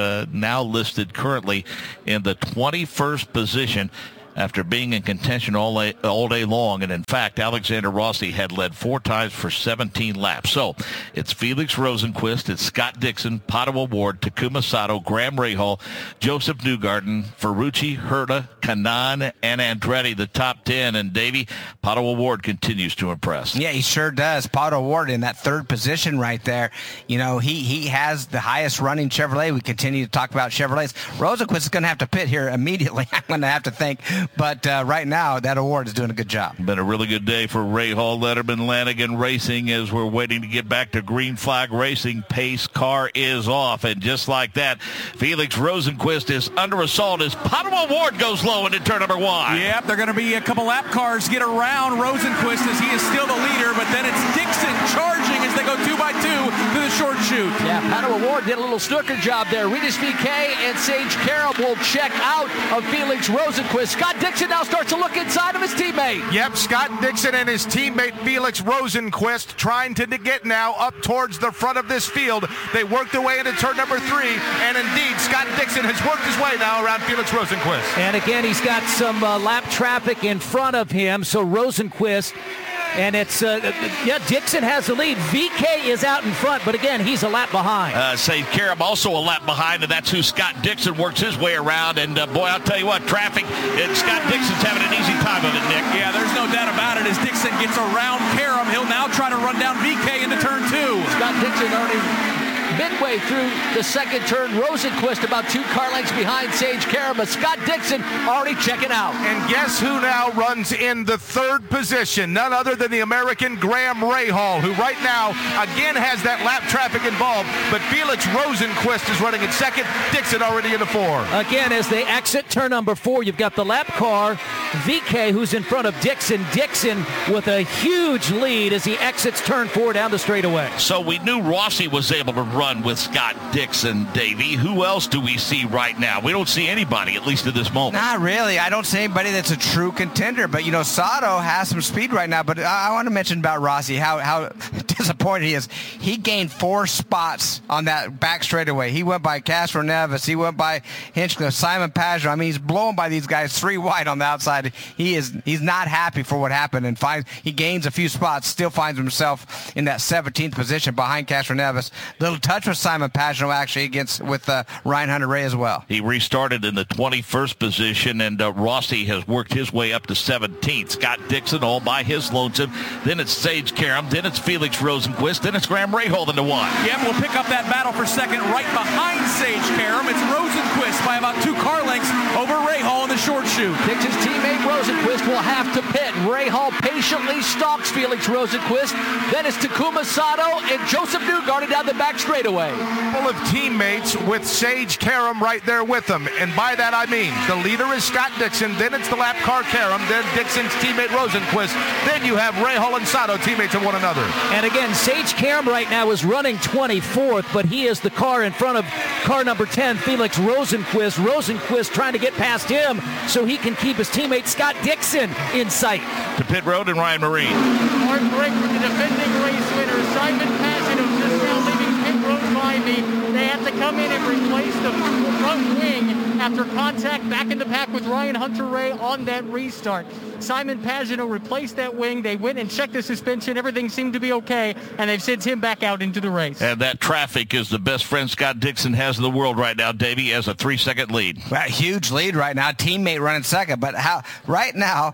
now listed currently in the 21st position after being in contention all day long. And in fact, Alexander Rossi had led 4 times for 17 laps. So it's Felix Rosenqvist, it's Scott Dixon, Pato O'Ward, Takuma Sato, Graham Rahal, Joseph Newgarden, Ferrucci, Herta, Kanaan, and Andretti, the top 10. And Davey, Pato O'Ward continues to impress. Yeah, he sure does. Pato O'Ward in that 3rd position right there. You know, he has the highest running Chevrolet. We continue to talk about Chevrolets. Rosenqvist is going to have to pit here immediately, I'm going to have to think. But right now, that award is doing a good job. Been a really good day for Rahal, Letterman, Lanigan Racing as we're waiting to get back to green flag racing. Pace car is off. And just like that, Felix Rosenqvist is under assault as Pato O'Ward goes low into turn number 1. Yep, they're going to be a couple lap cars get around Rosenqvist as he is still the leader, but then it's Dixon charging as they go 2x2 to the short chute. Yeah, Pato O'Ward did a little snooker job there. Regis VK and Sage Karam will check out of Felix Rosenqvist. Scott Dixon now starts to look inside of his teammate. Yep, Scott Dixon and his teammate Felix Rosenqvist trying to get now up towards the front of this field. They worked their way into turn number 3, and indeed, Scott Dixon has worked his way now around Felix Rosenqvist. And again, he's got some lap traffic in front of him, so Rosenqvist. And it's, Dixon has the lead. VK is out in front, but again, he's a lap behind. Sage Karam also a lap behind, and that's who Scott Dixon works his way around. And, boy, I'll tell you what, traffic, and Scott Dixon's having an easy time of it, Nick. Yeah, there's no doubt about it. As Dixon gets around Karam, he'll now try to run down VK into turn 2. Scott Dixon already midway through the second turn. Rosenqvist about 2 car lengths behind Sage Karam, but Scott Dixon already checking out. And guess who now runs in the 3rd position? None other than the American Graham Rahal, who right now again has that lap traffic involved, but Felix Rosenqvist is running in 2nd, Dixon already in the 4. Again, as they exit turn number 4, you've got the lap car, VK, who's in front of Dixon. Dixon with a huge lead as he exits turn 4 down the straightaway. So we knew Rossi was able to run with Scott Dixon, Davey. Who else do we see right now? We don't see anybody, at least at this moment. Not really. I don't see anybody that's a true contender. But, Sato has some speed right now. But I want to mention about Rossi, how disappointed he is. He gained 4 spots on that back straightaway. He went by Castro Neves. He went by Hinchcliffe, Simon Pagenaud. I mean, he's blown by these guys 3 wide on the outside. He's not happy for what happened, and he gains a few spots, still finds himself in that 17th position behind Castro Neves. Little touch with Simon Pagenaud actually with Ryan Hunter-Reay as well. He restarted in the 21st position, and Rossi has worked his way up to 17th. Scott Dixon all by his lonesome. Then it's Sage Karam. Then it's Felix Rosenqvist. Then it's Graham Rahal into 1. Yep, we'll pick up that battle for 2nd right behind Sage Karam. It's Rosenqvist by about 2 car lengths over Rahal in the short chute. Dixon's teammate Rosenqvist will have to pit. Rahal patiently stalks Felix Rosenqvist. Then it's Takuma Sato and Joseph Newgarden down the back straightaway. Full of teammates with Sage Karam right there with them. And by that I mean the leader is Scott Dixon, then it's the lap car Karam, then Dixon's teammate Rosenqvist, then you have Rahal and Sato teammates of one another. And again, Sage Karam right now is running 24th, but he is the car in front of car number 10, Felix Rosenqvist. Rosenqvist trying to get past him so he can keep his teammate Scott Dixon in sight. To pit road and Ryan Marine. Hard break with the defending race winner, Simon Pagenaud, just now leaving pit road by me. They have to come in and replace the front wing after contact back in the pack with Ryan Hunter-Reay on that restart. Simon Pagenaud replaced that wing. They went and checked the suspension. Everything seemed to be okay, and they've sent him back out into the race. And that traffic is the best friend Scott Dixon has in the world right now, Davey, has a 3-second lead. Well, huge lead right now. Teammate running 2nd. But right now,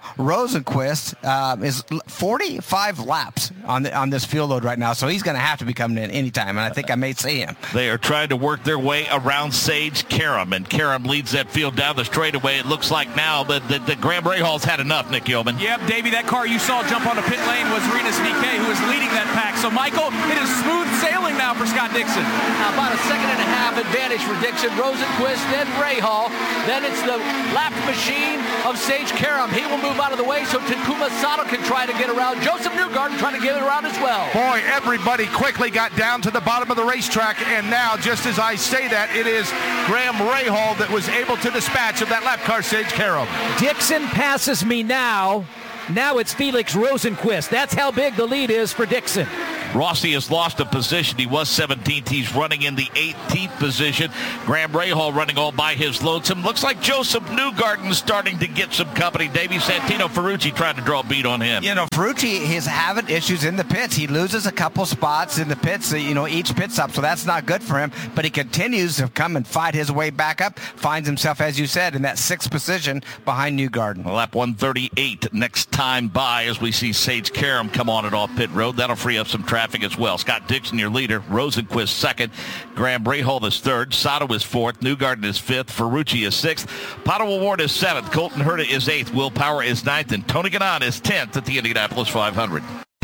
Rosenqvist is 45 laps on this field load right now, so he's going to have to be coming in anytime, and I think I may see him. They are trying to work their way around Sage Karam, and Karam leads that field down the straightaway. It looks like now that Graham Rahal's had enough, Nick. Nick Yeoman. Yep, Davey, that car you saw jump onto pit lane was Rinus VeeKay, who was leading that pack. So, Michael, it is smooth sailing now for Scott Dixon. About a second and a half advantage for Dixon. Rosenquist, then Rahal. Then it's the lap machine of Sage Karam. He will move out of the way so Takuma Sato can try to get around. Joseph Newgarden trying to get around as well. Boy, everybody quickly got down to the bottom of the racetrack, and now, just as I say that, it is Graham Rahal that was able to dispatch of that lap car, Sage Karam. Dixon passes me now. Now it's Felix Rosenquist. That's how big the lead is for Dixon. Rossi has lost a position. He was 17th. He's running in the 18th position. Graham Rahal running all by his lonesome. Looks like Joseph Newgarden starting to get some company. Davey Santino Ferrucci trying to draw a beat on him. You know, Ferrucci is having issues in the pits. He loses a couple spots in the pits, each pit stop, so that's not good for him. But he continues to come and fight his way back up. Finds himself, as you said, in that 6th position behind Newgarden. Lap 138 next time by as we see Sage Karam come on and off pit road. That'll free up some traffic as well. Scott Dixon, your leader. Rosenquist second. Graham Rahal is third. Sato is fourth. Newgarden is fifth. Ferrucci is sixth. Pato O'Ward is seventh. Colton Herta is eighth. Will Power is ninth. And Tony Kanaan is 10th at the Indianapolis 500.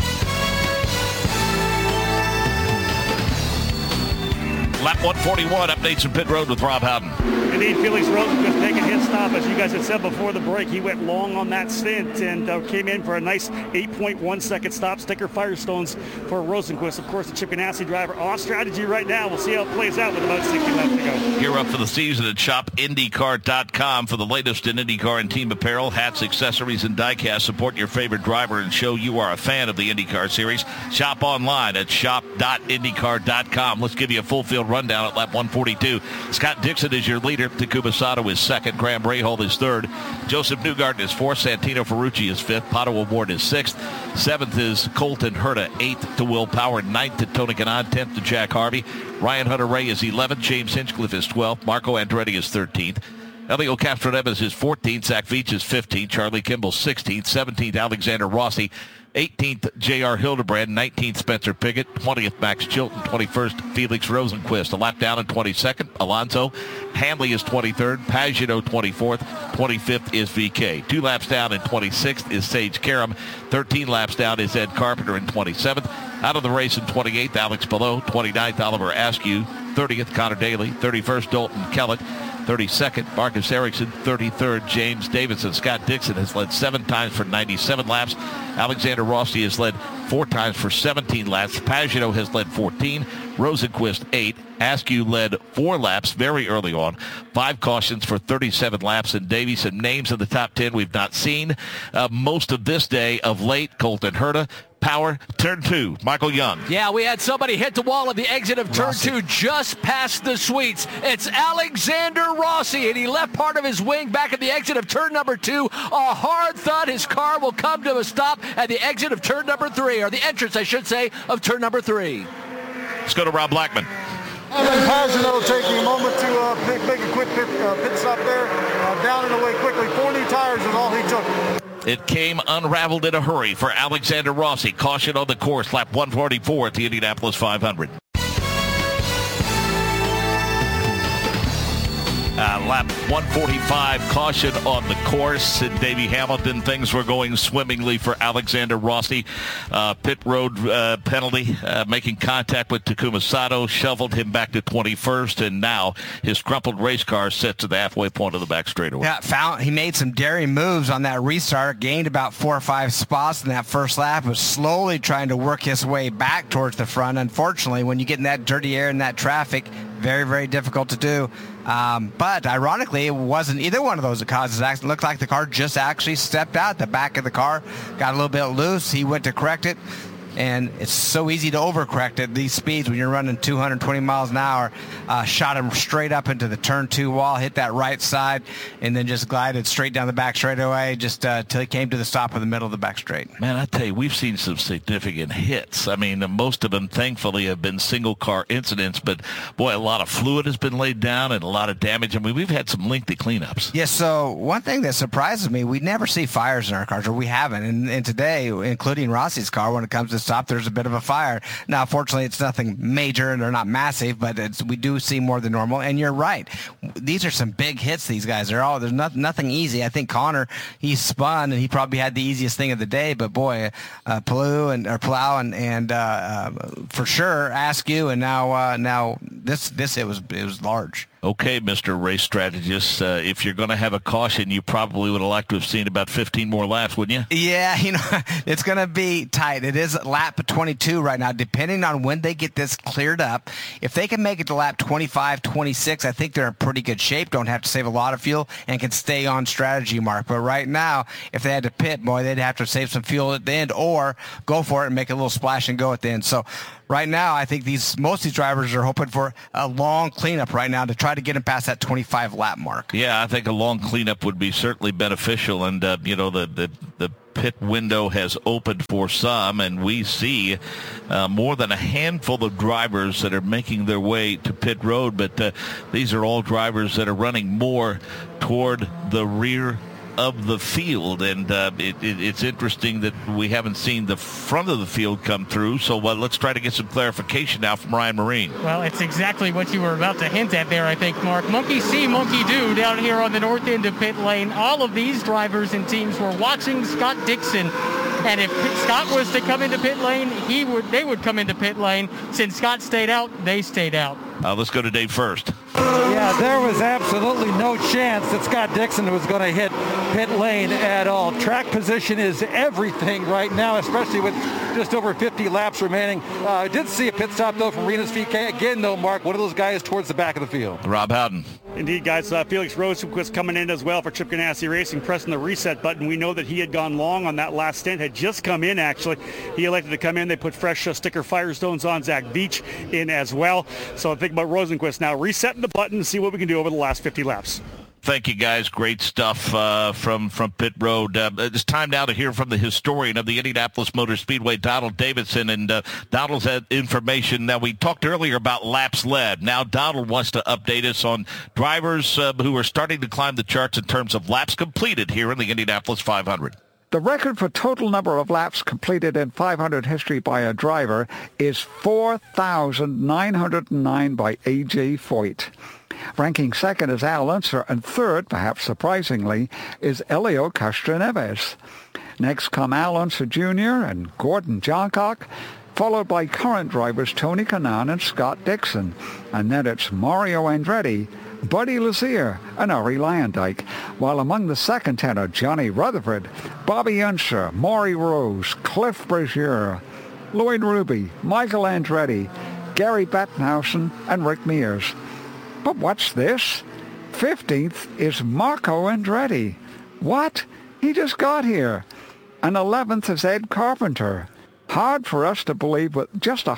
Lap 141, updates in pit road with Rob Howden. Indeed, Felix Rosenquist taking his stop. As you guys had said before the break, he went long on that stint and came in for a nice 8.1 second stop. Sticker Firestones for Rosenquist. Of course, the Chip Ganassi driver off strategy right now. We'll see how it plays out with about 60 laps to go. Gear up for the season at shopindycar.com for the latest in IndyCar and team apparel, hats, accessories, and diecast. Support your favorite driver and show you are a fan of the IndyCar series. Shop online at shop.indycar.com. Let's give you a full field rundown at lap 142. Scott Dixon is your leader. Takuma Sato is second. Graham Rahal is third. Joseph Newgarden is fourth. Santino Ferrucci is fifth. Pato O'Ward is sixth. Seventh is Colton Herta. Eighth to Will Power. Ninth to Tony Kanaan. 10th to Jack Harvey. Ryan Hunter-Reay is 11th. James Hinchcliffe is 12th. Marco Andretti is 13th. Elio Castroneves is 14th. Zach Veach is 15th. Charlie Kimball 16th. 17th Alexander Rossi. 18th, J.R. Hildebrand. 19th, Spencer Pigot. 20th, Max Chilton. 21st, Felix Rosenquist. A lap down in 22nd, Alonso. Hanley is 23rd. Pagano 24th. 25th is VeeKay. 2 laps down in 26th is Sage Karam. 13 laps down is Ed Carpenter in 27th. Out of the race in 28th, Alex Palou. 29th, Oliver Askew. 30th, Connor Daly. 31st, Dalton Kellett. 32nd, Marcus Ericsson. 33rd, James Davidson. Scott Dixon has led 7 times for 97 laps. Alexander Rossi has led 4 times for 17 laps. Pagano has led 14. Rosenquist 8. Askew led 4 laps very early on. 5 cautions for 37 laps. And Davey, some names in the top 10 we've not seen most of this day of late. Colton Herta. Power, turn 2, Michael Young. Yeah, we had somebody hit the wall at the exit of turn 2 just past the sweets. It's Alexander Rossi, and he left part of his wing back at the exit of turn number 2. A hard thought his car will come to a stop at the exit of turn number 3, or the entrance, I should say, of turn number 3. Let's go to Rob Blackman. And then Pagano taking a moment to make a quick pit stop there. Down and away quickly. 4 new tires is all he took. It came unraveled in a hurry for Alexander Rossi. Caution on the course, lap 144 at the Indianapolis 500. Lap 145, caution on the course. And Davey Hamilton, things were going swimmingly for Alexander Rossi. Pit road penalty, making contact with Takuma Sato, shoveled him back to 21st, and now his crumpled race car set to the halfway point of the back straightaway. Yeah, he made some daring moves on that restart, gained about 4 or 5 spots in that first lap, was slowly trying to work his way back towards the front. Unfortunately, when you get in that dirty air and that traffic, very, very difficult to do. But ironically, it wasn't either one of those that caused this accident. It looked like the car just actually stepped out. The back of the car got a little bit loose. He went to correct it. And it's so easy to overcorrect at these speeds when you're running 220 miles an hour. Shot him straight up into the turn 2 wall, hit that right side, and then just glided straight down the back straightaway just till he came to the stop in the middle of the back straight. Man, I tell you, we've seen some significant hits. I mean, most of them, thankfully, have been single-car incidents. But, boy, a lot of fluid has been laid down and a lot of damage. I mean, we've had some lengthy cleanups. Yeah, so one thing that surprises me, we never see fires in our cars, or we haven't. And today, including Rossi's car, when it comes to stop, there's a bit of a fire. Now, fortunately, it's nothing major and they're not massive, but we do see more than normal. And you're right. These are some big hits, these guys. There's nothing easy. I think Connor, he spun, and he probably had the easiest thing of the day. But, boy, Plow and for sure, Askew, and now this it was large. Okay, Mr. Race Strategist, if you're going to have a caution, you probably would have liked to have seen about 15 more laps, wouldn't you? Yeah, it's going to be tight. It is lap 22 right now, depending on when they get this cleared up. If they can make it to lap 25, 26, I think they're in pretty good shape, don't have to save a lot of fuel, and can stay on strategy, Mark. But right now, if they had to pit, boy, they'd have to save some fuel at the end or go for it and make a little splash and go at the end. So right now, I think most of these drivers are hoping for a long cleanup right now to try to get them past that 25 lap mark. Yeah, I think a long cleanup would be certainly beneficial, and the pit window has opened for some, and we see more than a handful of drivers that are making their way to pit road, but these are all drivers that are running more toward the rear of the field, and it's interesting that we haven't seen the front of the field come through, so let's try to get some clarification now from Ryan Marine. Well, it's exactly what you were about to hint at there, I think, Mark. Monkey see, monkey do down here on the north end of pit lane. All of these drivers and teams were watching Scott Dixon, and if Scott was to come into pit lane, they would come into pit lane. Since Scott stayed out, they stayed out. Let's go to Dave first. Yeah, there was absolutely no chance that Scott Dixon was going to hit pit lane at all. Track position is everything right now, especially with just over 50 laps remaining. I did see a pit stop, though, from Rinus VeeKay. Again, though, Mark, one of those guys towards the back of the field. Rob Howden. Indeed, guys. Felix Rosenquist coming in as well for Chip Ganassi Racing, pressing the reset button. We know that he had gone long on that last stint, had just come in, actually. He elected to come in. They put fresh sticker Firestones on. Zach Beach in as well. So think about Rosenquist now resetting the button and see what we can do over the last 50 laps. Thank you, guys. Great stuff from pit road. It's time now to hear from the historian of the Indianapolis Motor Speedway, Donald Davidson. And Donald's had information. Now, we talked earlier about laps led. Now, Donald wants to update us on drivers who are starting to climb the charts in terms of laps completed here in the Indianapolis 500. The record for total number of laps completed in 500 history by a driver is 4,909 by A.J. Foyt. Ranking second is Al Unser, and third, perhaps surprisingly, is Elio Castroneves. Next come Al Unser Jr. and Gordon Johncock, followed by current drivers Tony Kanaan and Scott Dixon. And then it's Mario Andretti, Buddy Lazier, and Arie Luyendyk, while among the second 10 are Johnny Rutherford, Bobby Unser, Maury Rose, Cliff Brazier, Lloyd Ruby, Michael Andretti, Gary Bettenhausen, and Rick Mears. But what's this? 15th is Marco Andretti. What? He just got here. And 11th is Ed Carpenter. Hard for us to believe, with just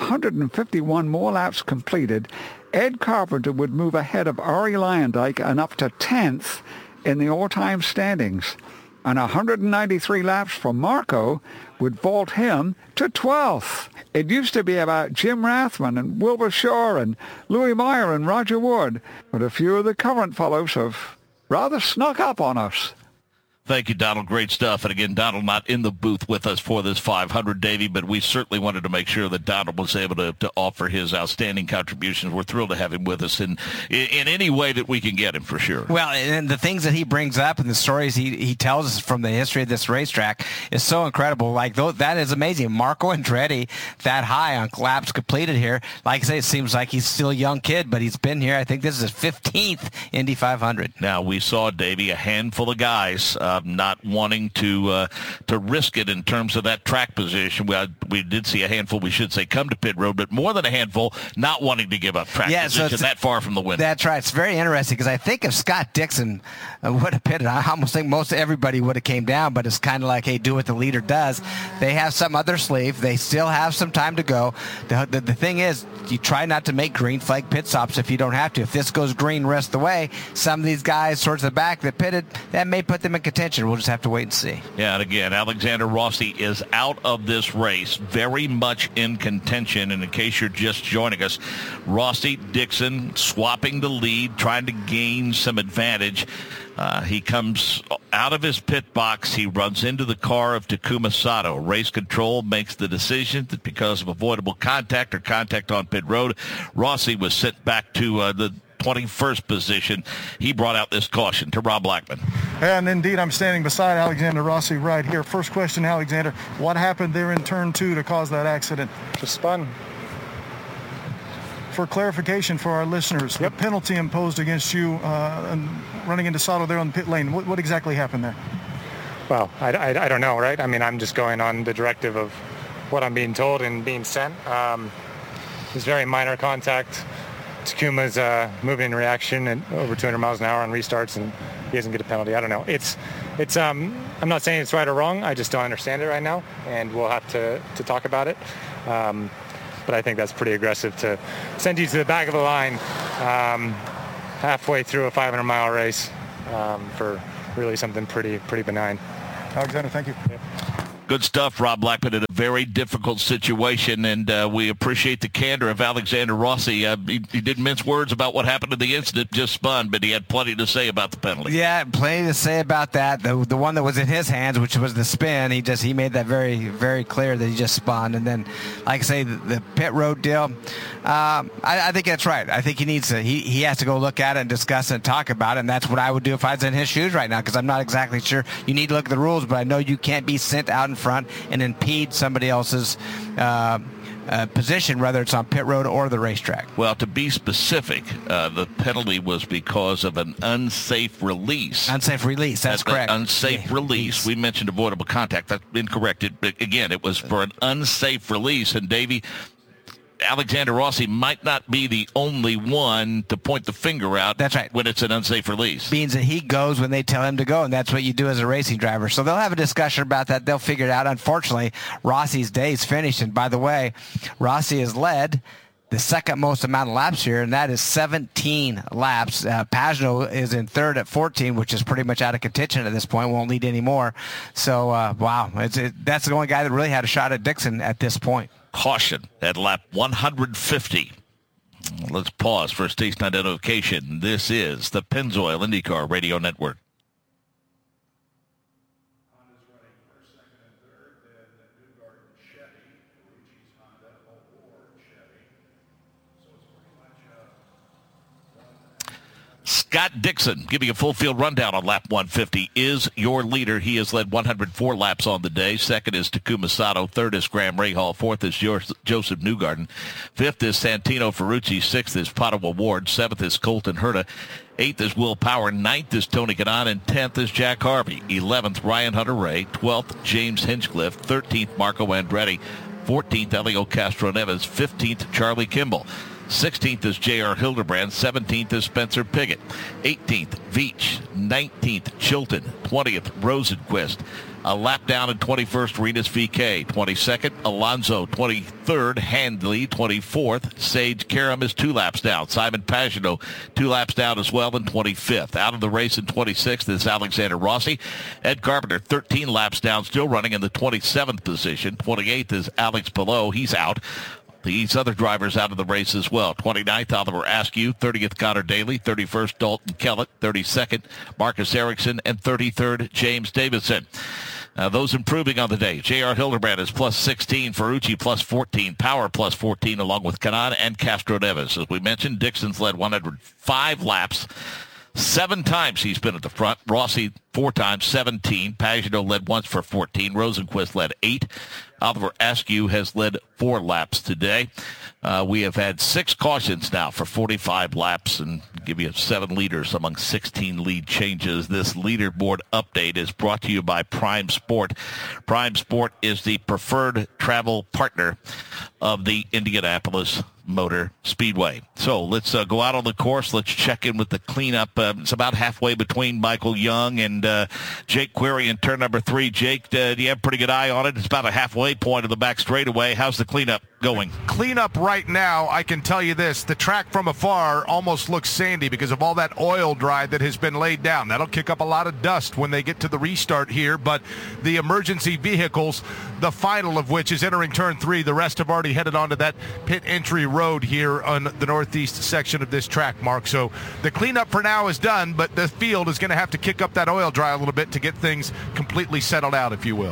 151 more laps completed, Ed Carpenter would move ahead of Arie Luyendyk and up to 10th in the all-time standings. And 193 laps from Marco would vault him to 12th. It used to be about Jim Rathman and Wilbur Shaw and Louis Meyer and Roger Wood, but a few of the current fellows have rather snuck up on us. Thank you, Donald. Great stuff. And again, Donald not in the booth with us for this 500, Davey, but we certainly wanted to make sure that Donald was able to offer his outstanding contributions. We're thrilled to have him with us in any way that we can get him, for sure. Well, and the things that he brings up and the stories he tells us from the history of this racetrack is so incredible. Like, that is amazing. Marco Andretti, that high on laps completed here. Like I say, it seems like he's still a young kid, but he's been here. I think this is his 15th Indy 500. Now, we saw, Davey, a handful of guys not wanting to risk it in terms of that track position. We did see a handful, we should say, come to pit road, but more than a handful not wanting to give up track position that far from the window. That's right. It's very interesting because I think if Scott Dixon would have pitted, I almost think most everybody would have came down, but it's kind of like, hey, do what the leader does. They have something up their sleeve. They still have some time to go. The thing is, you try not to make green flag pit stops if you don't have to. If this goes green rest of the way, some of these guys towards the back that pitted, that may put them in contention. contention. We'll just have to wait and see. Yeah, and again, Alexander Rossi is out of this race, very much in contention. And in case you're just joining us, Rossi, Dixon swapping the lead, trying to gain some advantage. He comes out of his pit box. He runs into the car of Takuma Sato. Race control makes the decision that because of avoidable contact or contact on pit road, Rossi was sent back to the 21st position. He brought out this caution to Rob Blackman. And indeed, I'm standing beside Alexander Rossi right here. First question, Alexander, what happened there in turn 2 to cause that accident? Just spun. For clarification for our listeners, the penalty imposed against you and running into Sato there on the pit lane, what exactly happened there? Well, I don't know, right? I mean, I'm just going on the directive of what I'm being told and being sent. It's very minor contact. Takuma's moving in reaction at over 200 miles an hour on restarts, and he doesn't get a penalty. I don't know. It's. I'm not saying it's right or wrong. I just don't understand it right now, and we'll have to talk about it. But I think that's pretty aggressive to send you to the back of the line halfway through a 500-mile race for really something pretty benign. Alexander, thank you. Yep. Good stuff, Rob Blackman, in a very difficult situation, and we appreciate the candor of Alexander Rossi. He didn't mince words about what happened in the incident, just spun, but he had plenty to say about the penalty. Yeah, plenty to say about that. The one that was in his hands, which was the spin, he made that very, very clear that he just spun. And then, like I say, the pit road deal, I think that's right. I think he needs to. He has to go look at it and discuss it and talk about it, and that's what I would do if I was in his shoes right now, because I'm not exactly sure. You need to look at the rules, but I know you can't be sent out in front and impede somebody else's position, whether it's on pit road or the racetrack. Well, to be specific, the penalty was because of an unsafe release. Unsafe release, that's correct. Unsafe release. We mentioned avoidable contact. That's incorrect. Again, it was for an unsafe release. And, Davey, Alexander Rossi might not be the only one to point the finger out. That's right. When it's an unsafe release. Means that he goes when they tell him to go, and that's what you do as a racing driver. So they'll have a discussion about that. They'll figure it out. Unfortunately, Rossi's day is finished. And by the way, Rossi has led the second most amount of laps here, and that is 17 laps. Pagenaud is in third at 14, which is pretty much out of contention at this point. Won't lead anymore. So, wow. That's the only guy that really had a shot at Dixon at this point. Caution at lap 150. Let's pause for station identification. This is the Pennzoil IndyCar Radio Network. Scott Dixon, giving a full field rundown on lap 150, is your leader. He has led 104 laps on the day. Second is Takuma Sato. Third is Graham Rahal. Fourth is Joseph Newgarden. Fifth is Santino Ferrucci. Sixth is Pato Ward. Seventh is Colton Herta. Eighth is Will Power. Ninth is Tony Kanaan. And 10th is Jack Harvey. 11th, Ryan Hunter-Reay. 12th, James Hinchcliffe. 13th, Marco Andretti. 14th, Elio Castro-Neves. 15th, Charlie Kimball. 16th is J.R. Hildebrand. 17th is Spencer Pigot. 18th, Veach. 19th, Chilton. 20th, Rosenquist. A lap down in 21st, Rinus VeeKay. 22nd, Alonso. 23rd, Handley. 24th, Sage Karam is 2 laps down. Simon Pagenaud, 2 laps down as well in 25th. Out of the race in 26th is Alexander Rossi. Ed Carpenter, 13 laps down, still running in the 27th position. 28th is Alex Palou. He's out. These other drivers out of the race as well. 29th, Oliver Askew. 30th, Connor Daly. 31st, Dalton Kellett. 32nd, Marcus Ericsson. And 33rd, James Davidson. Those improving on the day. J.R. Hildebrand is plus 16. Ferrucci plus 14. Power plus 14 along with Kanaan and Castro-Neves. As we mentioned, Dixon's led 105 laps. 7 times he's been at the front. Rossi 4 times, 17. Pagenaud led once for 14. Rosenquist led 8. Oliver Askew has led 4 laps today. We have had 6 cautions now for 45 laps and give you 7 leaders among 16 lead changes. This leaderboard update is brought to you by Prime Sport. Prime Sport is the preferred travel partner of the Indianapolis Motor Speedway. So let's go out on the course. Let's check in with the cleanup. It's about halfway between Michael Young and Jake Query in turn number 3. Jake, do you have a pretty good eye on it? It's about a halfway point of the back straightaway. How's the cleanup? going. Cleanup right now, I can tell you this. The track from afar almost looks sandy because of all that oil dry that has been laid down. That'll kick up a lot of dust when they get to the restart here, but the emergency vehicles, the final of which is entering turn 3, the rest have already headed onto that pit entry road here on the northeast section of this track, Mark. So the cleanup for now is done, but the field is going to have to kick up that oil dry a little bit to get things completely settled out, if you will.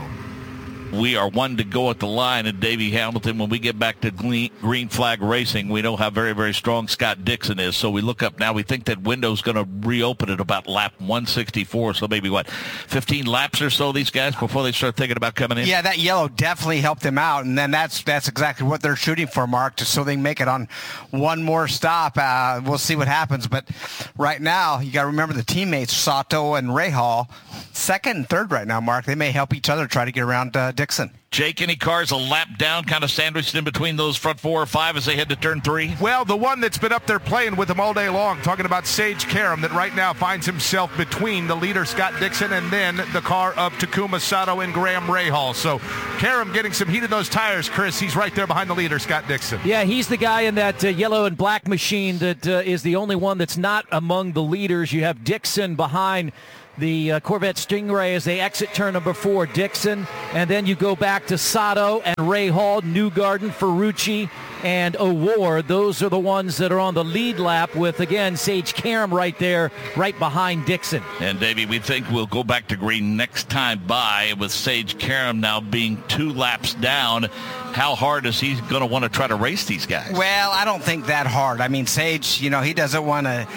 We are one to go at the line, and Davey Hamilton, when we get back to Green Flag Racing, we know how very, very strong Scott Dixon is. So we look up now. We think that window's going to reopen at about lap 164. So maybe, 15 laps or so, these guys, before they start thinking about coming in? Yeah, that yellow definitely helped them out, and then that's exactly what they're shooting for, Mark, just so they can make it on one more stop. We'll see what happens. But right now, you got to remember the teammates, Sato and Rahal, second and third right now, Mark. They may help each other try to get around Dixon. Jake, any cars a lap down, kind of sandwiched in between those front 4 or 5 as they head to turn 3? Well, the one that's been up there playing with them all day long, talking about Sage Karam, that right now finds himself between the leader, Scott Dixon, and then the car of Takuma Sato and Graham Rahal. So Karam getting some heat in those tires, Chris. He's right there behind the leader, Scott Dixon. Yeah, he's the guy in that yellow and black machine that is the only one that's not among the leaders. You have Dixon behind the Corvette Stingray as they exit turn number 4, Dixon. And then you go back to Sato and Rahal, Newgarden, Ferrucci, and O'Ward. Those are the ones that are on the lead lap with, again, Sage Karam right there, right behind Dixon. And, Davey, we think we'll go back to green next time by with Sage Karam now being 2 laps down. How hard is he going to want to try to race these guys? Well, I don't think that hard. I mean, Sage, he doesn't want to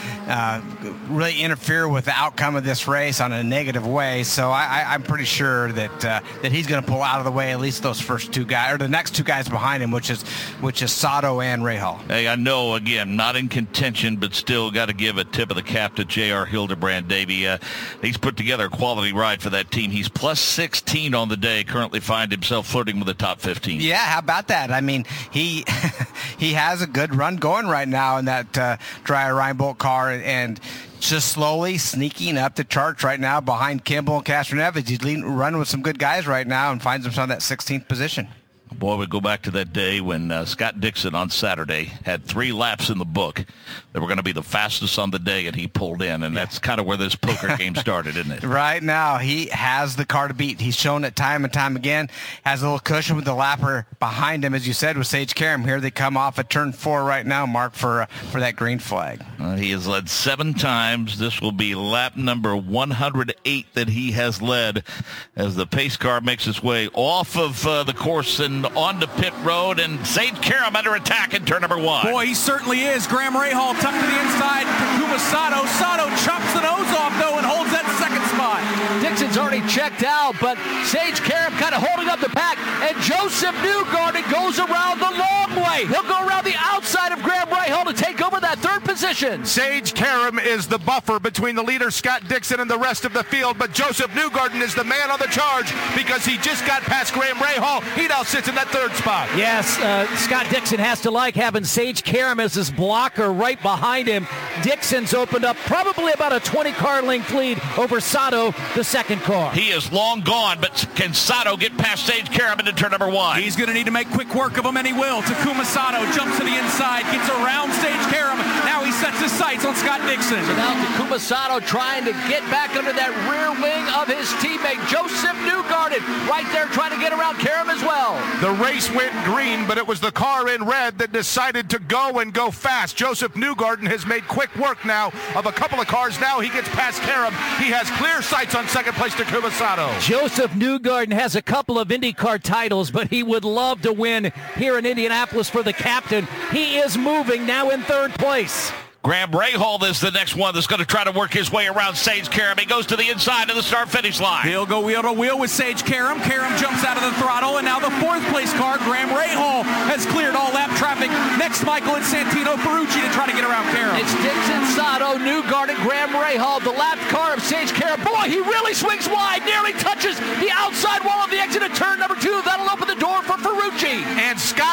really interfere with the outcome of this race on a negative way. So I'm pretty sure that he's going to pull out of the way at least those first 2 guys, or the next 2 guys behind him, which is Sato and Rahal. Hey, I know, again, not in contention, but still got to give a tip of the cap to J.R. Hildebrand, Davey. He's put together a quality ride for that team. He's plus 16 on the day, currently find himself flirting with the top 15. Yeah, how about that? I mean, he has a good run going right now in that Dreyer Reinbold car, and just slowly sneaking up the charts right now behind Kimball and Castroneves. He's running with some good guys right now and finds himself in that 16th position. Boy, we go back to that day when Scott Dixon on Saturday had 3 laps in the book that were going to be the fastest on the day, and he pulled in, and that's kind of where this poker game started, isn't it? Right now, he has the car to beat. He's shown it time and time again. Has a little cushion with the lapper behind him, as you said, with Sage Karam. Here they come off at turn 4 right now, Mark, for that green flag. He has led 7 times. This will be lap number 108 that he has led as the pace car makes its way off of the course and onto pit road, and Sage Karam under attack in turn number 1. Boy, he certainly is. Graham Rahal tucked to the inside. Takuma Sato. Sato chops the nose off, though, and holds that second spot. Dixon's already checked out, but Sage Karam kind of holding up the pack, and Joseph Newgarden goes around the long way. He'll go around the outside of Graham Rahal to take over that 3rd position. Sage Karam is the buffer between the leader, Scott Dixon, and the rest of the field, but Joseph Newgarden is the man on the charge because he just got past Graham Rahal. He now sits in that 3rd spot. Yes, Scott Dixon has to like having Sage Karam as his blocker right behind him. Dixon's opened up probably about a 20-car length lead over Sato, the 2nd car. He is long gone, but can Sato get past Sage Karam into turn number 1? He's going to need to make quick work of him, and he will. Takuma Sato jumps to the inside, gets around Sage Karam. Now he sets his sights on Scott Dixon. So now Takuma Sato trying to get back under that rear wing of his teammate, Joseph Newgarden, right there trying to get around Karam as well. The race went green, but it was the car in red that decided to go and go fast. Joseph Newgarden has made quick work now of a couple of cars. Now he gets past Karam. He has clear sights on second place to Takuma Sato. Joseph Newgarden has a couple of IndyCar titles, but he would love to win here in Indianapolis for the captain. He is moving now in 3rd place. Graham Rahal is the next one that's going to try to work his way around Sage Karam. He goes to the inside of the start-finish line. He'll go wheel to wheel with Sage Karam. Karam jumps out of the throttle, and now the 4th place car, Graham Rahal, has cleared all lap traffic. Next, Michael and Santino Ferrucci to try to get around Karam. It's Dixon, Sato, Newgarden, Graham Rahal, the lap car of Sage Karam. Boy, he really swings wide, nearly touches the outside wall of the exit at turn number 2. That'll open the door for Ferrucci. And Scott Dixon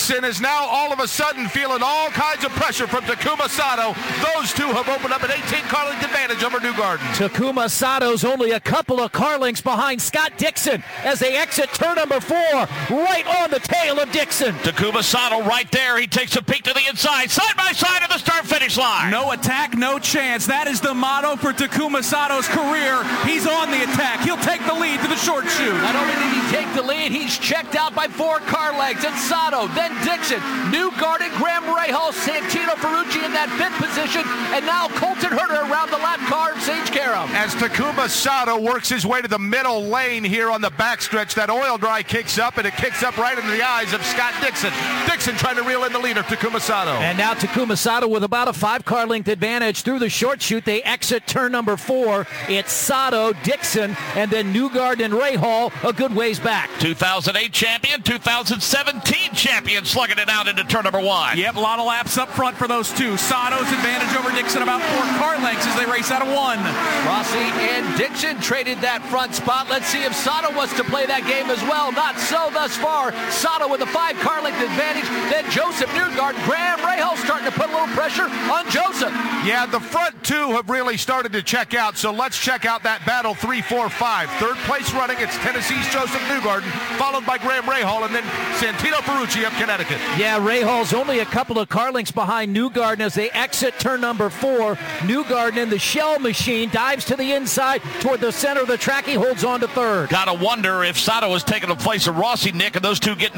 Dixon is now all of a sudden feeling all kinds of pressure from Takuma Sato. Those two have opened up an 18 car length advantage over Newgarden. Takuma Sato's only a couple of car lengths behind Scott Dixon as they exit turn number 4, right on the tail of Dixon. Takuma Sato right there. He takes a peek to the inside, side by side of the start-finish line. No attack, no chance. That is the motto for Takuma Sato's career. He's on the attack. He'll take the lead to the short chute. Not only did he take the lead, he's checked out by 4 car lengths. It's Sato, then Dixon, Newgarden, Graham Rahal, Santino Ferrucci in that 5th position, and now Colton Herta around the lap car of Sage Karam. As Takuma Sato works his way to the middle lane here on the backstretch, that oil dry kicks up, and it kicks up right into the eyes of Scott Dixon. Dixon trying to reel in the leader, Takuma Sato. And now Takuma Sato with about a 5 car length advantage through the short chute. They exit turn number 4. It's Sato, Dixon, and then Newgarden and Rahal a good ways back. 2008 champion, 2017 champion slugging it out into turn number 1. Yep, a lot of laps up front for those two. Sato's advantage over Dixon about 4 car lengths as they race out of 1. Rossi and Dixon traded that front spot. Let's see if Sato wants to play that game as well. Not so thus far. Sato with a 5 car length advantage. Then Joseph Newgarden, Graham Rahal starting to put a little pressure on Joseph. Yeah, the front two have really started to check out, so let's check out that battle 3-4-5. Third place running, it's Tennessee's Joseph Newgarden, followed by Graham Rahal, and then Santino Ferrucci of Connecticut. Yeah, Rahal's only a couple of car lengths behind Newgarden as they exit turn number 4. Newgarden in the shell machine dives to the inside toward the center of the track. He holds on to 3rd. Gotta wonder if Sato has taken the place of Rossi, Nick, and those two getting